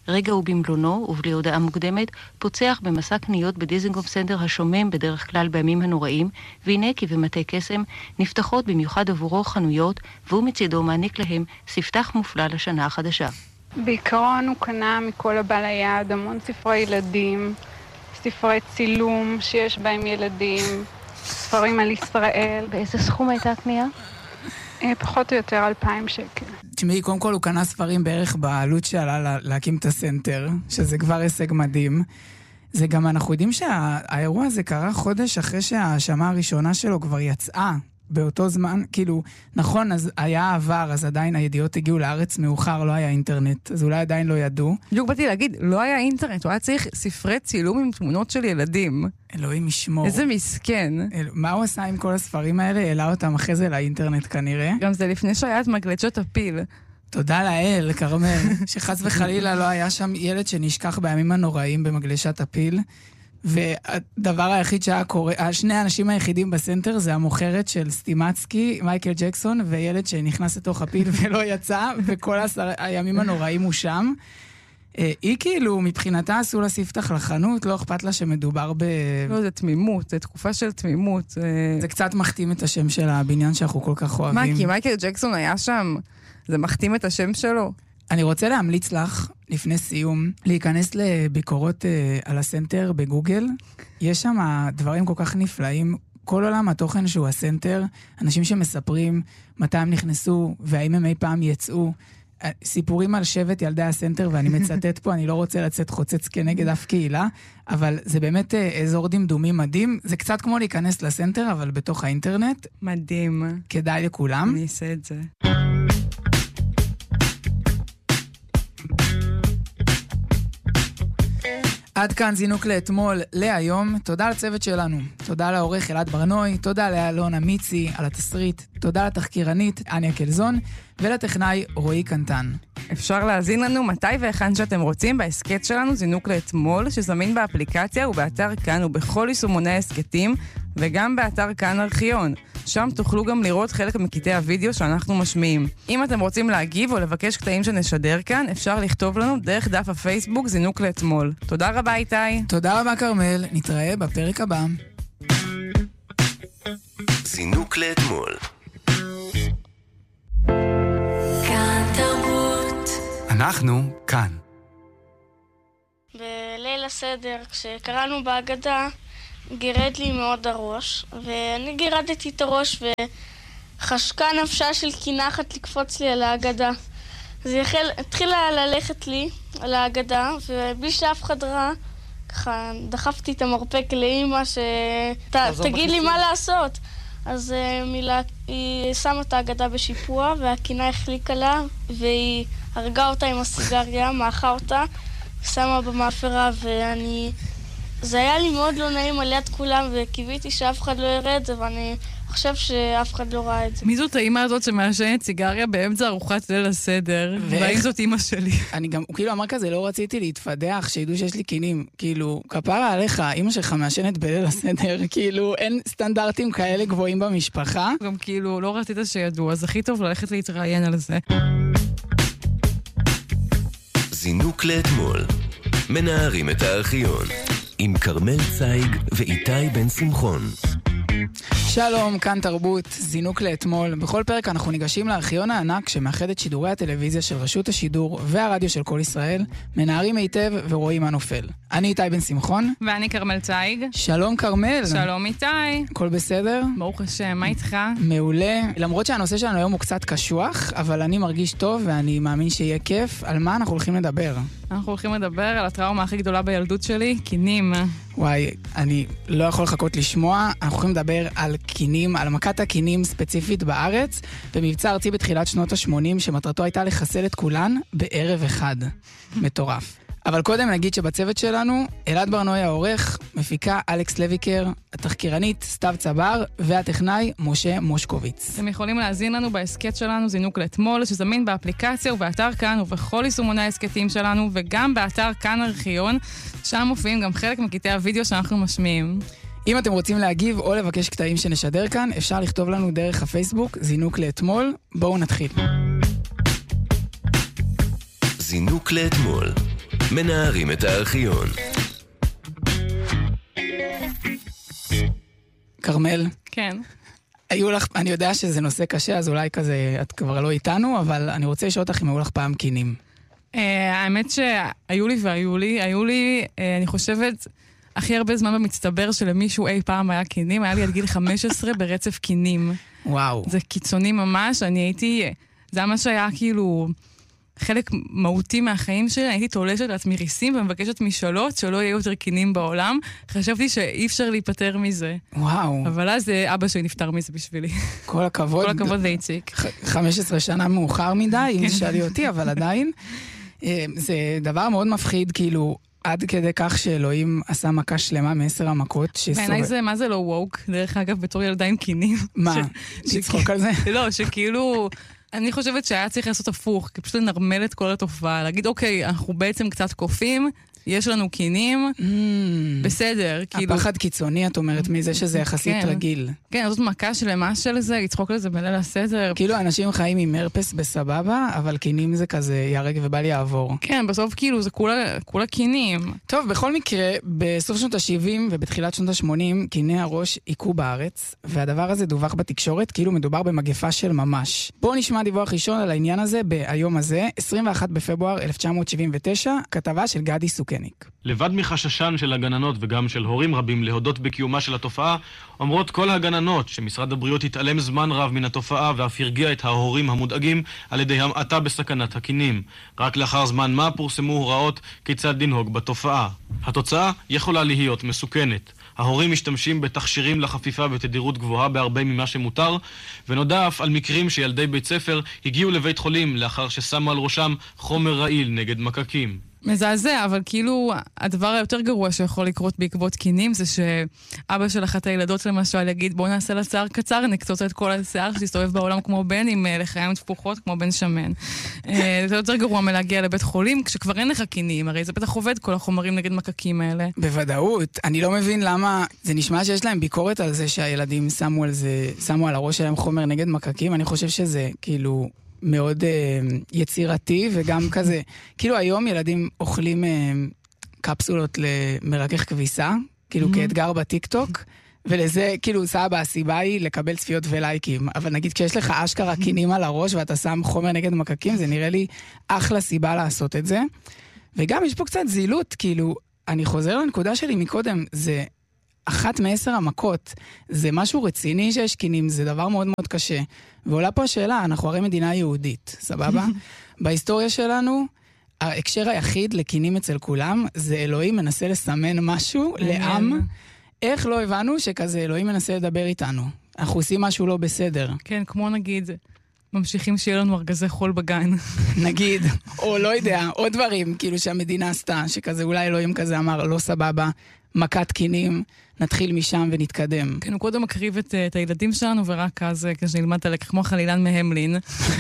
רגע ובמלונו, ובלי הודעה מוקדמת, פוצח במסע קניות בדיזנגוף סנטר השומם בדרך כלל בימים הנוראים, והנה כי במטה קסם נפתחות במיוחד עבורו חנויות, והוא מצידו מעניק להם ספתח מופלא לשנה החדשה. בעיקרון הוא קנה מכל הבא ליד המון ספרי ילדים, ספרי צילום שיש בהם ילדים, ספרים על ישראל. באיזה סכום הייתה הקנייה? פחות או יותר אלפיים שקל. תשמעי, קודם כל הוא קנה ספרים בערך בעלות שעלה לה, להקים את הסנטר, שזה כבר הישג מדהים. זה גם, אנחנו יודעים שהאירוע הזה קרה חודש אחרי שההאשמה הראשונה שלו כבר יצאה. באותו זמן, כאילו, נכון, אז היה עבר, אז עדיין הידיעות הגיעו לארץ מאוחר, לא היה אינטרנט, אז אולי עדיין לא ידעו. בדיוק באתי להגיד, לא היה אינטרנט, הוא היה צריך ספרי צילום עם תמונות של ילדים. אלוהים ישמור. איזה מסכן. אל... מה הוא עשה עם כל הספרים האלה? העלה אותם אחרי זה לאינטרנט כנראה. גם זה לפני שהיה את מגלצ'ות הפיל. תודה לאל, כרמל, שחס וחלילה לא היה שם ילד שנשכח בימים הנוראים במגלשת הפיל. והדבר היחיד שהיה קורה, שני האנשים היחידים בסנטר זה המוכרת של סטימצקי, מייקל ג'קסון, וילד שנכנס לתוך הפיל ולא יצא, וכל עשר הימים הנוראים הוא שם. היא כאילו, מבחינתה עשו לה ספתח לחנות, לא אכפת לה שמדובר ב... לא, זה תמימות, זה תקופה של תמימות. זה קצת מחתים את השם של הבניין שאנחנו כל כך אוהבים. מה, כי מייקל ג'קסון היה שם, זה מחתים את השם שלו? אני רוצה להמליץ לך, לפני סיום, להיכנס לביקורות אה, על הסנטר בגוגל. יש שם דברים כל כך נפלאים. כל עולם התוכן שהוא הסנטר, אנשים שמספרים מתי הם נכנסו והאם הם אי פעם יצאו. סיפורים על שבט ילדי הסנטר, ואני מצטט פה, אני לא רוצה לצאת חוצץ כנגד אף קהילה, אבל זה באמת אה, אזור דמדומי מדהים. זה קצת כמו להיכנס לסנטר, אבל בתוך האינטרנט. מדהים. כדאי לכולם. אני אעשה את זה. עד כאן זינוק לאתמול, להיום. תודה לצוות שלנו. תודה לעורך אלעד ברנוי, תודה לאלונה מיצי על התסריט, תודה לתחקירנית אניה קלזון, ולטכנאי רועי קנטן. אפשר להזין לנו מתי והיכן שאתם רוצים בהסקט שלנו זינוק לאתמול, שזמין באפליקציה ובאתר כאן ובכל יישומוני ההסקטים, וגם באתר כאן ארכיון. שם תוכלו גם לראות חלק מקטעי הוידאו שאנחנו משמיעים. אם אתם רוצים להגיב או לבקש קטעים שנשדר כאן, אפשר לכתוב לנו דרך דף הפייסבוק זינוק לאתמול. תודה רבה איתי. תודה רבה כרמל, נתראה בפרק הבא. זינוק לאתמול. כאן תרבות. אנחנו כאן. בליל הסדר, כשקראנו בהגדה, גירד לי מאוד הראש, ואני גירדתי את הראש וחשקה נפשה של קינחת לקפוץ לי על ההגדה. אז היא התחילה ללכת לי על ההגדה, ובלי שאף אחד ראה, ככה דחפתי את המרפק לאמא שתגיד לי מה לעשות. אז מילה, היא שמה את ההגדה בשיפוע, והקינה החליקה לה, והיא הרגה אותה עם הסיגריה, מאחה אותה, שמה במאפרה, ואני... זה היה לי מאוד לא נעים על יד כולם, וקיוויתי שאף אחד לא יראה את זה, ואני חושב שאף אחד לא ראה את זה. מי זאת האמא הזאת שמעשנת סיגריה באמצע ארוחת ליל הסדר? והאם זאת אמא שלי? אני גם, הוא כאילו אמר כזה, לא רציתי להתפדח, שידעו שיש לי קינים. כאילו, כפרה עליך, אמא שלך מעשנת בליל הסדר, כאילו, אין סטנדרטים כאלה גבוהים במשפחה. גם כאילו, לא רצית שידעו, אז הכי טוב ללכת להתראיין על זה. זינוק לאתמול. מנערים את הארכיון. עם קרמל צייג ואיתי בן שמחון. שלום, כאן תרבות, זינוק לאתמול. בכל פרק אנחנו ניגשים לארכיון הענק שמאחד את שידורי הטלוויזיה של רשות השידור והרדיו של כל ישראל, מנערים היטב ורואים מה נופל. אני איתי בן שמחון. ואני קרמל צייג. שלום קרמל. שלום איתי. הכל בסדר? ברוך השם, מה איתך? מעולה. למרות שהנושא שלנו היום הוא קצת קשוח, אבל אני מרגיש טוב ואני מאמין שיהיה כיף. על מה אנחנו הולכים לדבר? אנחנו הולכים לדבר על הטראומה הכי גדולה בילדות שלי, קינים. וואי, אני לא יכול לחכות לשמוע. אנחנו הולכים לדבר על קינים, על מכת הקינים ספציפית בארץ, במבצע ארצי בתחילת שנות ה-שמונים, שמטרתו הייתה לחסל את כולן בערב אחד. מטורף. אבל קודם נגיד שבצוות שלנו, אלעד ברנוי העורך, מפיקה אלכס לויקר, התחקירנית סתיו צבר, והטכנאי משה מושקוביץ. אתם יכולים להזין לנו בהסקט שלנו זינוק לאתמול, שזמין באפליקציה ובאתר כאן ובכל יישומוני ההסקטים שלנו, וגם באתר כאן ארכיון, שם מופיעים גם חלק מקטעי הוידאו שאנחנו משמיעים. אם אתם רוצים להגיב או לבקש קטעים שנשדר כאן, אפשר לכתוב לנו דרך הפייסבוק, זינוק לאתמול. בואו נתחיל. זינוק לאתמול. מנערים את הארכיון. קרמל. כן. היו לך, אני יודע שזה נושא קשה, אז אולי כזה, את כבר לא איתנו, אבל אני רוצה לשאול אותך אם היו לך פעם קינים. האמת שהיו לי והיו לי, היו לי, אני חושבת, הכי הרבה זמן במצטבר שלמישהו אי פעם היה קינים, היה לי עד גיל חמש עשרה ברצף קינים. וואו. זה קיצוני ממש, אני הייתי, זה היה מה שהיה כאילו חלק מהותי מהחיים שלי, הייתי תולשת לעצמי ריסים ומבקשת משאלות שלא יהיו יותר קינים בעולם. חשבתי שאי אפשר להיפטר מזה. וואו. אבל אז אבא שלי נפטר מזה בשבילי. כל הכבוד. כל הכבוד ואיציק. חמש עשרה שנה מאוחר מדי, אם שאלי אותי, אבל עדיין. זה דבר מאוד מפחיד, כאילו, עד כדי כך שאלוהים עשה מכה שלמה מעשר המכות. בעיניי זה, מה זה לא ווק? דרך אגב, בתור ילדה עם קינים. מה? תצחוק על זה? לא, שכאילו... אני חושבת שהיה צריך לעשות הפוך, כי פשוט לנרמל את כל התופעה, להגיד, אוקיי, אנחנו בעצם קצת קופים, יש לנו קינים, בסדר, כאילו... הפחד קיצוני, את אומרת, מזה שזה יחסית רגיל. כן, זאת מכה שלמה של זה, לצחוק על זה בליל הסדר. כאילו, אנשים חיים עם הרפס בסבבה, אבל קינים זה כזה ירק ובל יעבור. כן, בסוף כאילו, זה כולה קינים. טוב, בכל מקרה, בסוף שנות ה-שבעים ובתחילת שנות ה-שמונים, קיני הראש עיקו בארץ, והדבר הזה דווח בתקשורת, כאילו מדובר במגפה של ממש. בואו נשמע דיווח ראשון על העניין הזה ביום הזה, עשרים ואחד בפברואר אלף תשע מאות שבעים ותשע, כתבה של גדי סוקניק. לבד מחששן של הגננות וגם של הורים רבים להודות בקיומה של התופעה, אומרות כל הגננות שמשרד הבריאות התעלם זמן רב מן התופעה ואף הרגיע את ההורים המודאגים על ידי המעטה בסכנת הקינים. רק לאחר זמן מה פורסמו הוראות כיצד לנהוג בתופעה. התוצאה יכולה להיות מסוכנת. ההורים משתמשים בתכשירים לחפיפה בתדירות גבוהה בהרבה ממה שמותר, ונודע אף על מקרים שילדי בית ספר הגיעו לבית חולים לאחר ששמו על ראשם חומר רעיל נגד מקקים. מזעזע, אבל כאילו הדבר היותר גרוע שיכול לקרות בעקבות קינים זה שאבא של אחת הילדות למשל יגיד בוא נעשה לה שיער קצר, נקצוץ את כל השיער שיסתובב בעולם כמו בן עם לחיים תפוחות כמו בן שמן. זה יותר גרוע מלהגיע לבית חולים כשכבר אין לך קינים, הרי זה בטח עובד כל החומרים נגד מקקים האלה. בוודאות, אני לא מבין למה, זה נשמע שיש להם ביקורת על זה שהילדים שמו על זה, שמו על הראש שלהם חומר נגד מקקים, אני חושב שזה כאילו... מאוד uh, יצירתי, וגם כזה, כאילו היום ילדים אוכלים uh, קפסולות למרכך כביסה, כאילו mm-hmm. כאתגר בטיקטוק, ולזה, כאילו, סבא, הסיבה היא לקבל צפיות ולייקים, אבל נגיד כשיש לך אשכרה קינים על הראש, ואתה שם חומר נגד מקקים, זה נראה לי אחלה סיבה לעשות את זה, וגם יש פה קצת זילות, כאילו, אני חוזר לנקודה שלי מקודם, זה... אחת מעשר המכות, זה משהו רציני שיש קינים, זה דבר מאוד מאוד קשה. ועולה פה השאלה, אנחנו הרי מדינה יהודית, סבבה? בהיסטוריה שלנו, ההקשר היחיד לקינים אצל כולם, זה אלוהים מנסה לסמן משהו לעם. איך לא הבנו שכזה אלוהים מנסה לדבר איתנו? אנחנו עושים משהו לא בסדר. כן, כמו נגיד, ממשיכים שיהיה לנו ארגזי חול בגן. נגיד, או לא יודע, עוד דברים, כאילו שהמדינה עשתה, שכזה אולי אלוהים כזה אמר, לא סבבה, מכת קינים, נתחיל משם ונתקדם. כן, הוא קודם מקריב את, את הילדים שלנו, ורק אז כשנלמד את הלקח, כמו חלילן מהמלין.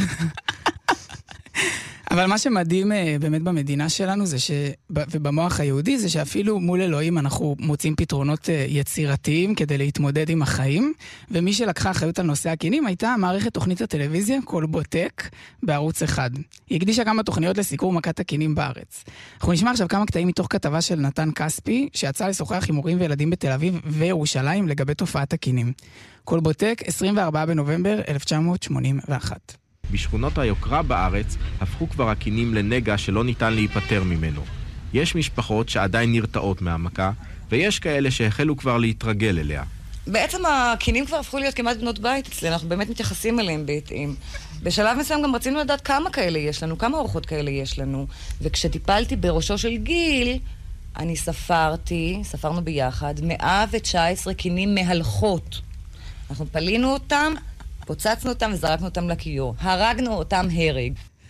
אבל מה שמדהים באמת במדינה שלנו, זה ש... ובמוח היהודי, זה שאפילו מול אלוהים אנחנו מוצאים פתרונות יצירתיים כדי להתמודד עם החיים, ומי שלקחה אחריות על נושא הקינים הייתה מערכת תוכנית הטלוויזיה, קולבוטק, בערוץ אחד. היא הקדישה כמה תוכניות לסיקור מכת הקינים בארץ. אנחנו נשמע עכשיו כמה קטעים מתוך כתבה של נתן כספי, שיצא לשוחח עם הורים וילדים בתל אביב וירושלים לגבי תופעת הקינים. קולבוטק, עשרים וארבעה בנובמבר אלף תשע מאות שמונים ואחת. בשכונות היוקרה בארץ הפכו כבר הקינים לנגע שלא ניתן להיפטר ממנו. יש משפחות שעדיין נרתעות מהמכה, ויש כאלה שהחלו כבר להתרגל אליה. בעצם הקינים כבר הפכו להיות כמעט בנות בית אצלנו, אנחנו באמת מתייחסים אליהם בהתאים. בשלב מסוים גם רצינו לדעת כמה כאלה יש לנו, כמה אורחות כאלה יש לנו, וכשטיפלתי בראשו של גיל, אני ספרתי, ספרנו ביחד, מאה ותשע עשרה קינים מהלכות. אנחנו פלינו אותם, פוצצנו אותם וזרקנו אותם לכיור. הרגנו אותם הרג.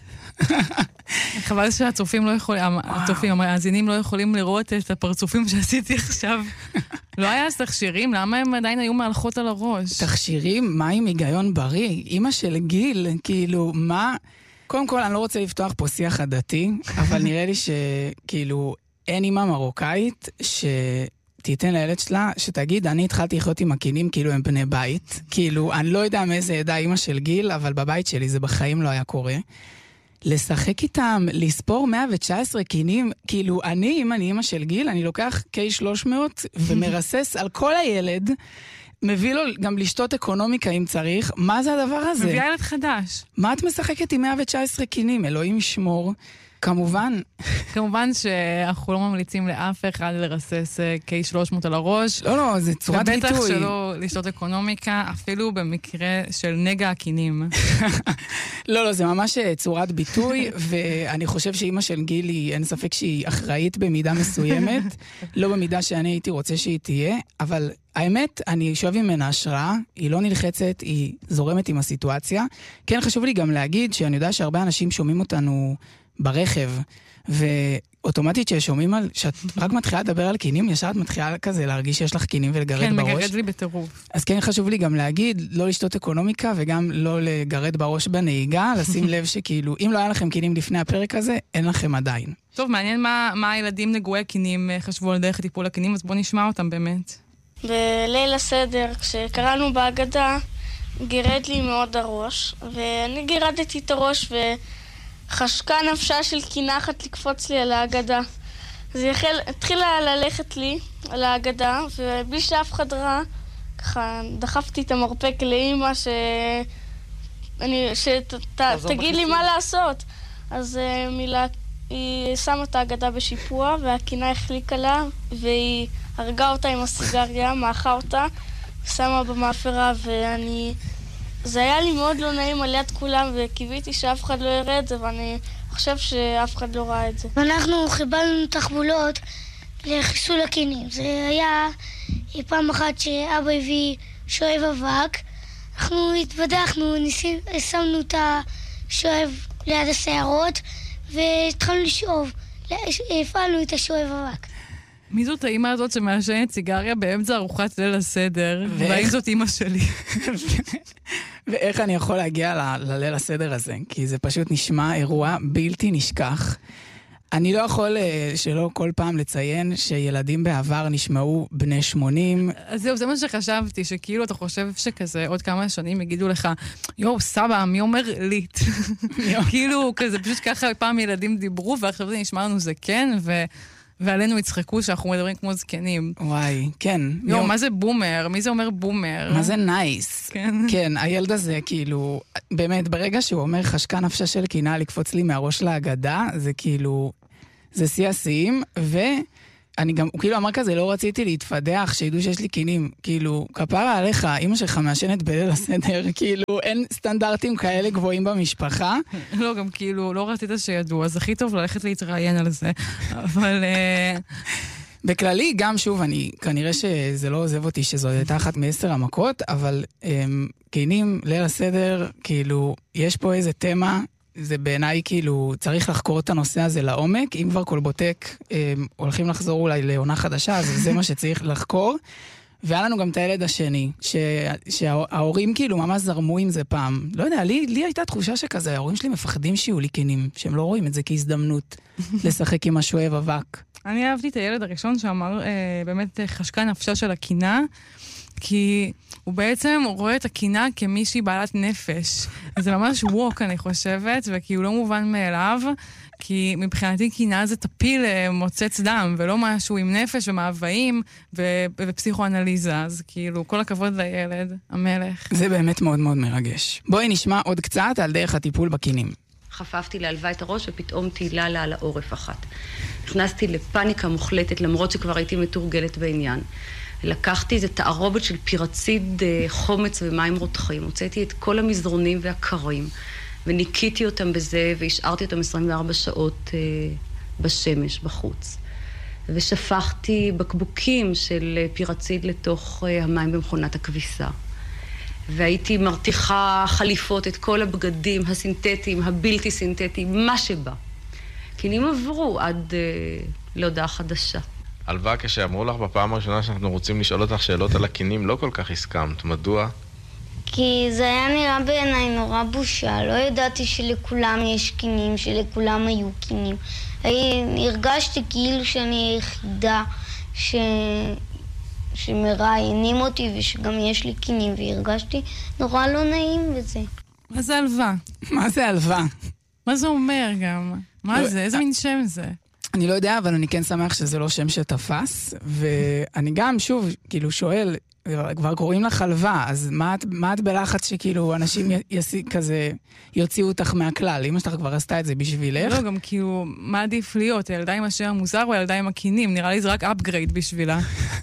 חבל שהצופים לא יכולים, הצופים, המאזינים לא יכולים לראות את הפרצופים שעשיתי עכשיו. לא היה אז תכשירים, למה הם עדיין היו מהלכות על הראש? תכשירים? מה עם היגיון בריא? אמא של גיל, כאילו, מה... קודם כל, אני לא רוצה לפתוח פה שיח עדתי, אבל נראה לי שכאילו, אין אמא מרוקאית ש... תיתן לילד שלה, שתגיד, אני התחלתי לחיות עם הקינים כאילו הם בני בית. כאילו, אני לא יודע מאיזה עדה אמא של גיל, אבל בבית שלי זה בחיים לא היה קורה. לשחק איתם, לספור מאה ותשע עשרה קינים, כאילו אני, אם אני אמא של גיל, אני לוקח קיי שלוש מאות ומרסס על כל הילד, מביא לו גם לשתות אקונומיקה אם צריך. מה זה הדבר הזה? מביא ילד חדש. מה את משחקת עם מאה ותשע עשרה קינים? אלוהים ישמור. כמובן. כמובן שאנחנו לא ממליצים לאף אחד לרסס קיי שלוש מאות על הראש. לא, לא, זה צורת ביטוי. ובטח שלא לשתות אקונומיקה, אפילו במקרה של נגע הקינים. לא, לא, זה ממש צורת ביטוי, ואני חושב שאמא של גילי, אין ספק שהיא אחראית במידה מסוימת, לא במידה שאני הייתי רוצה שהיא תהיה, אבל האמת, אני שואב ממנה השראה, היא לא נלחצת, היא זורמת עם הסיטואציה. כן, חשוב לי גם להגיד שאני יודע שהרבה אנשים שומעים אותנו ברכב, ואוטומטית ששומעים על, שאת רק מתחילה לדבר על קינים, ישר את מתחילה כזה להרגיש שיש לך קינים ולגרד כן, בראש. כן, מגרד לי בטירוף. אז כן, חשוב לי גם להגיד, לא לשתות אקונומיקה, וגם לא לגרד בראש בנהיגה, לשים לב שכאילו, אם לא היה לכם קינים לפני הפרק הזה, אין לכם עדיין. טוב, מעניין מה, מה הילדים נגועי קינים חשבו על דרך הטיפול הקינים, אז בואו נשמע אותם באמת. בליל הסדר, כשקראנו בהגדה, גירד לי מאוד הראש, ואני גירדתי את הראש וחשקה נפשה של קינחת לקפוץ לי על ההגדה. אז היא החל, התחילה ללכת לי על ההגדה, ובלי שאף אחד ראה, ככה דחפתי את המרפק לאמא ש... אני... שתגיד לי מה לעשות. אז uh, מילה... היא שמה את ההגדה בשיפוע, והקינה החליקה לה, והיא הרגה אותה עם הסיגריה, מאחה אותה, שמה במאפרה, ואני... זה היה לי מאוד לא נעים על יד כולם, וקיוויתי שאף אחד לא יראה את זה, ואני חושב שאף אחד לא ראה את זה. ואנחנו חיבלנו תחבולות לחיסול הקינים. זה היה פעם אחת שאבא הביא שואב אבק, אנחנו התבדחנו, ניסים, שמנו את השואב ליד השערות, והתחלנו לשאוב, הפעלנו את השואב אבק. מי זאת האמא הזאת שמעשנת סיגריה באמצע ארוחת ליל הסדר? והאם זאת אמא שלי? ואיך אני יכול להגיע לליל הסדר הזה? כי זה פשוט נשמע אירוע בלתי נשכח. אני לא יכול שלא כל פעם לציין שילדים בעבר נשמעו בני שמונים. אז זהו, זה מה שחשבתי, שכאילו אתה חושב שכזה עוד כמה שנים יגידו לך, יואו, סבא, מי אומר ליט? כאילו, כזה, פשוט ככה פעם ילדים דיברו, ועכשיו זה נשמע לנו זה כן, ו... ועלינו יצחקו שאנחנו מדברים כמו זקנים. וואי, כן. יואו, מה זה בומר? מי זה אומר בומר? מה זה נייס? כן. כן, הילד הזה, כאילו, באמת, ברגע שהוא אומר חשקה נפשה של קינה לקפוץ לי מהראש להגדה, זה כאילו, זה שיא השיאים, ואני גם, הוא כאילו אמר כזה, לא רציתי להתפדח, שידעו שיש לי קינים. כאילו, כפרה עליך, אמא שלך מעשנת בליל הסדר, כאילו, אין סטנדרטים כאלה גבוהים במשפחה. לא, גם כאילו, לא רצית שידעו, אז הכי טוב ללכת להתראיין על זה. אבל... בכללי, גם שוב, אני, כנראה שזה לא עוזב אותי שזו הייתה אחת מעשר המכות, אבל הם, קינים, ליל הסדר, כאילו, יש פה איזה תמה, זה בעיניי כאילו, צריך לחקור את הנושא הזה לעומק, אם כבר קולבוטק הם, הולכים לחזור אולי לעונה חדשה, אז זה מה שצריך לחקור. והיה לנו גם את הילד השני, ש... שההורים כאילו ממש זרמו עם זה פעם. לא יודע, לי, לי הייתה תחושה שכזה, ההורים שלי מפחדים שיהיו לי קינים, שהם לא רואים את זה כהזדמנות לשחק עם השואב אבק. אני אהבתי את הילד הראשון שאמר אה, באמת חשקה נפשה של הקינה, כי הוא בעצם רואה את הקינה כמישהי בעלת נפש. זה ממש ווק, אני חושבת, וכי הוא לא מובן מאליו, כי מבחינתי קינה זה תפיל מוצץ דם, ולא משהו עם נפש ומאוויים ו- ופסיכואנליזה. אז כאילו, כל הכבוד לילד, המלך. זה באמת מאוד מאוד מרגש. בואי נשמע עוד קצת על דרך הטיפול בקינים. חפפתי להלווה את הראש ופתאום תהילה לה על העורף אחת. נכנסתי לפאניקה מוחלטת, למרות שכבר הייתי מתורגלת בעניין. לקחתי איזה תערובת של פירציד חומץ ומים רותחים. הוצאתי את כל המזרונים והקרים, וניקיתי אותם בזה, והשארתי אותם עשרים וארבע שעות אה, בשמש, בחוץ. ושפכתי בקבוקים של פירציד לתוך אה, המים במכונת הכביסה. והייתי מרתיחה חליפות, את כל הבגדים הסינתטיים, הבלתי סינתטיים, מה שבא. קינים עברו עד אה, להודעה חדשה. הלוואה, כשאמרו לך בפעם הראשונה שאנחנו רוצים לשאול אותך שאלות על הקינים, לא כל כך הסכמת. מדוע? כי זה היה נראה בעיניי נורא בושה. לא ידעתי שלכולם יש קינים, שלכולם היו קינים. הרגשתי כאילו שאני היחידה ש... שמראיינים אותי ושגם יש לי קינים, והרגשתי נורא לא נעים בזה. מה זה הלוואה? מה זה הלוואה? מה זה אומר גם? מה זה? איזה מין שם זה? אני לא יודע, אבל אני כן שמח שזה לא שם שתפס, ואני גם, שוב, כאילו שואל, כבר קוראים לך חלווה, אז מה את, מה את בלחץ שכאילו אנשים יסי, כזה יוציאו אותך מהכלל? אמא שלך כבר עשתה את זה בשבילך? לא, גם כאילו, מה עדיף להיות? ילדה עם השם המוזר או ילדה עם הקינים? נראה לי זה רק אפגרייד בשבילה.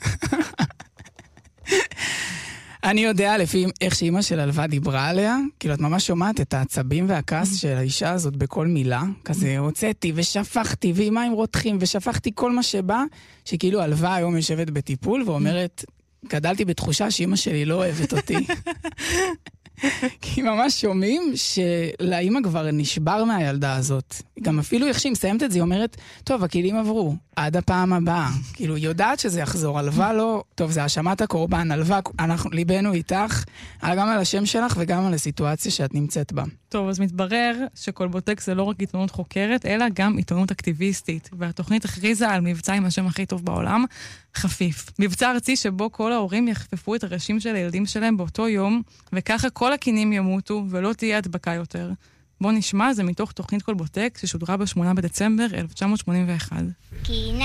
אני יודע, לפי איך שאימא של אלווה דיברה עליה, כאילו את ממש שומעת את העצבים והכעס של האישה הזאת בכל מילה, כזה הוצאתי ושפכתי ועם מים רותחים ושפכתי כל מה שבא, שכאילו אלווה היום יושבת בטיפול ואומרת, גדלתי בתחושה שאימא שלי לא אוהבת אותי. כי ממש שומעים שלאמא כבר נשבר מהילדה הזאת. גם אפילו איך שהיא מסיימת את זה, היא אומרת, טוב, הכלים עברו, עד הפעם הבאה. כאילו, היא יודעת שזה יחזור, אלווה לא, טוב, זה האשמת הקורבן, אלווה, אנחנו, ליבנו איתך, גם על השם שלך וגם על הסיטואציה שאת נמצאת בה. טוב, אז מתברר שקולבוטק זה לא רק עיתונות חוקרת, אלא גם עיתונות אקטיביסטית. והתוכנית הכריזה על מבצע עם השם הכי טוב בעולם, חפיף. מבצע ארצי שבו כל ההורים יחפפו את הראשים של הילדים שלהם באותו יום, וככה כל הקינים ימותו ולא תהיה הדבקה יותר. בוא נשמע, זה מתוך תוכנית קולבוטק ששודרה ב-שמונה בדצמבר אלף תשע מאות שמונים ואחת.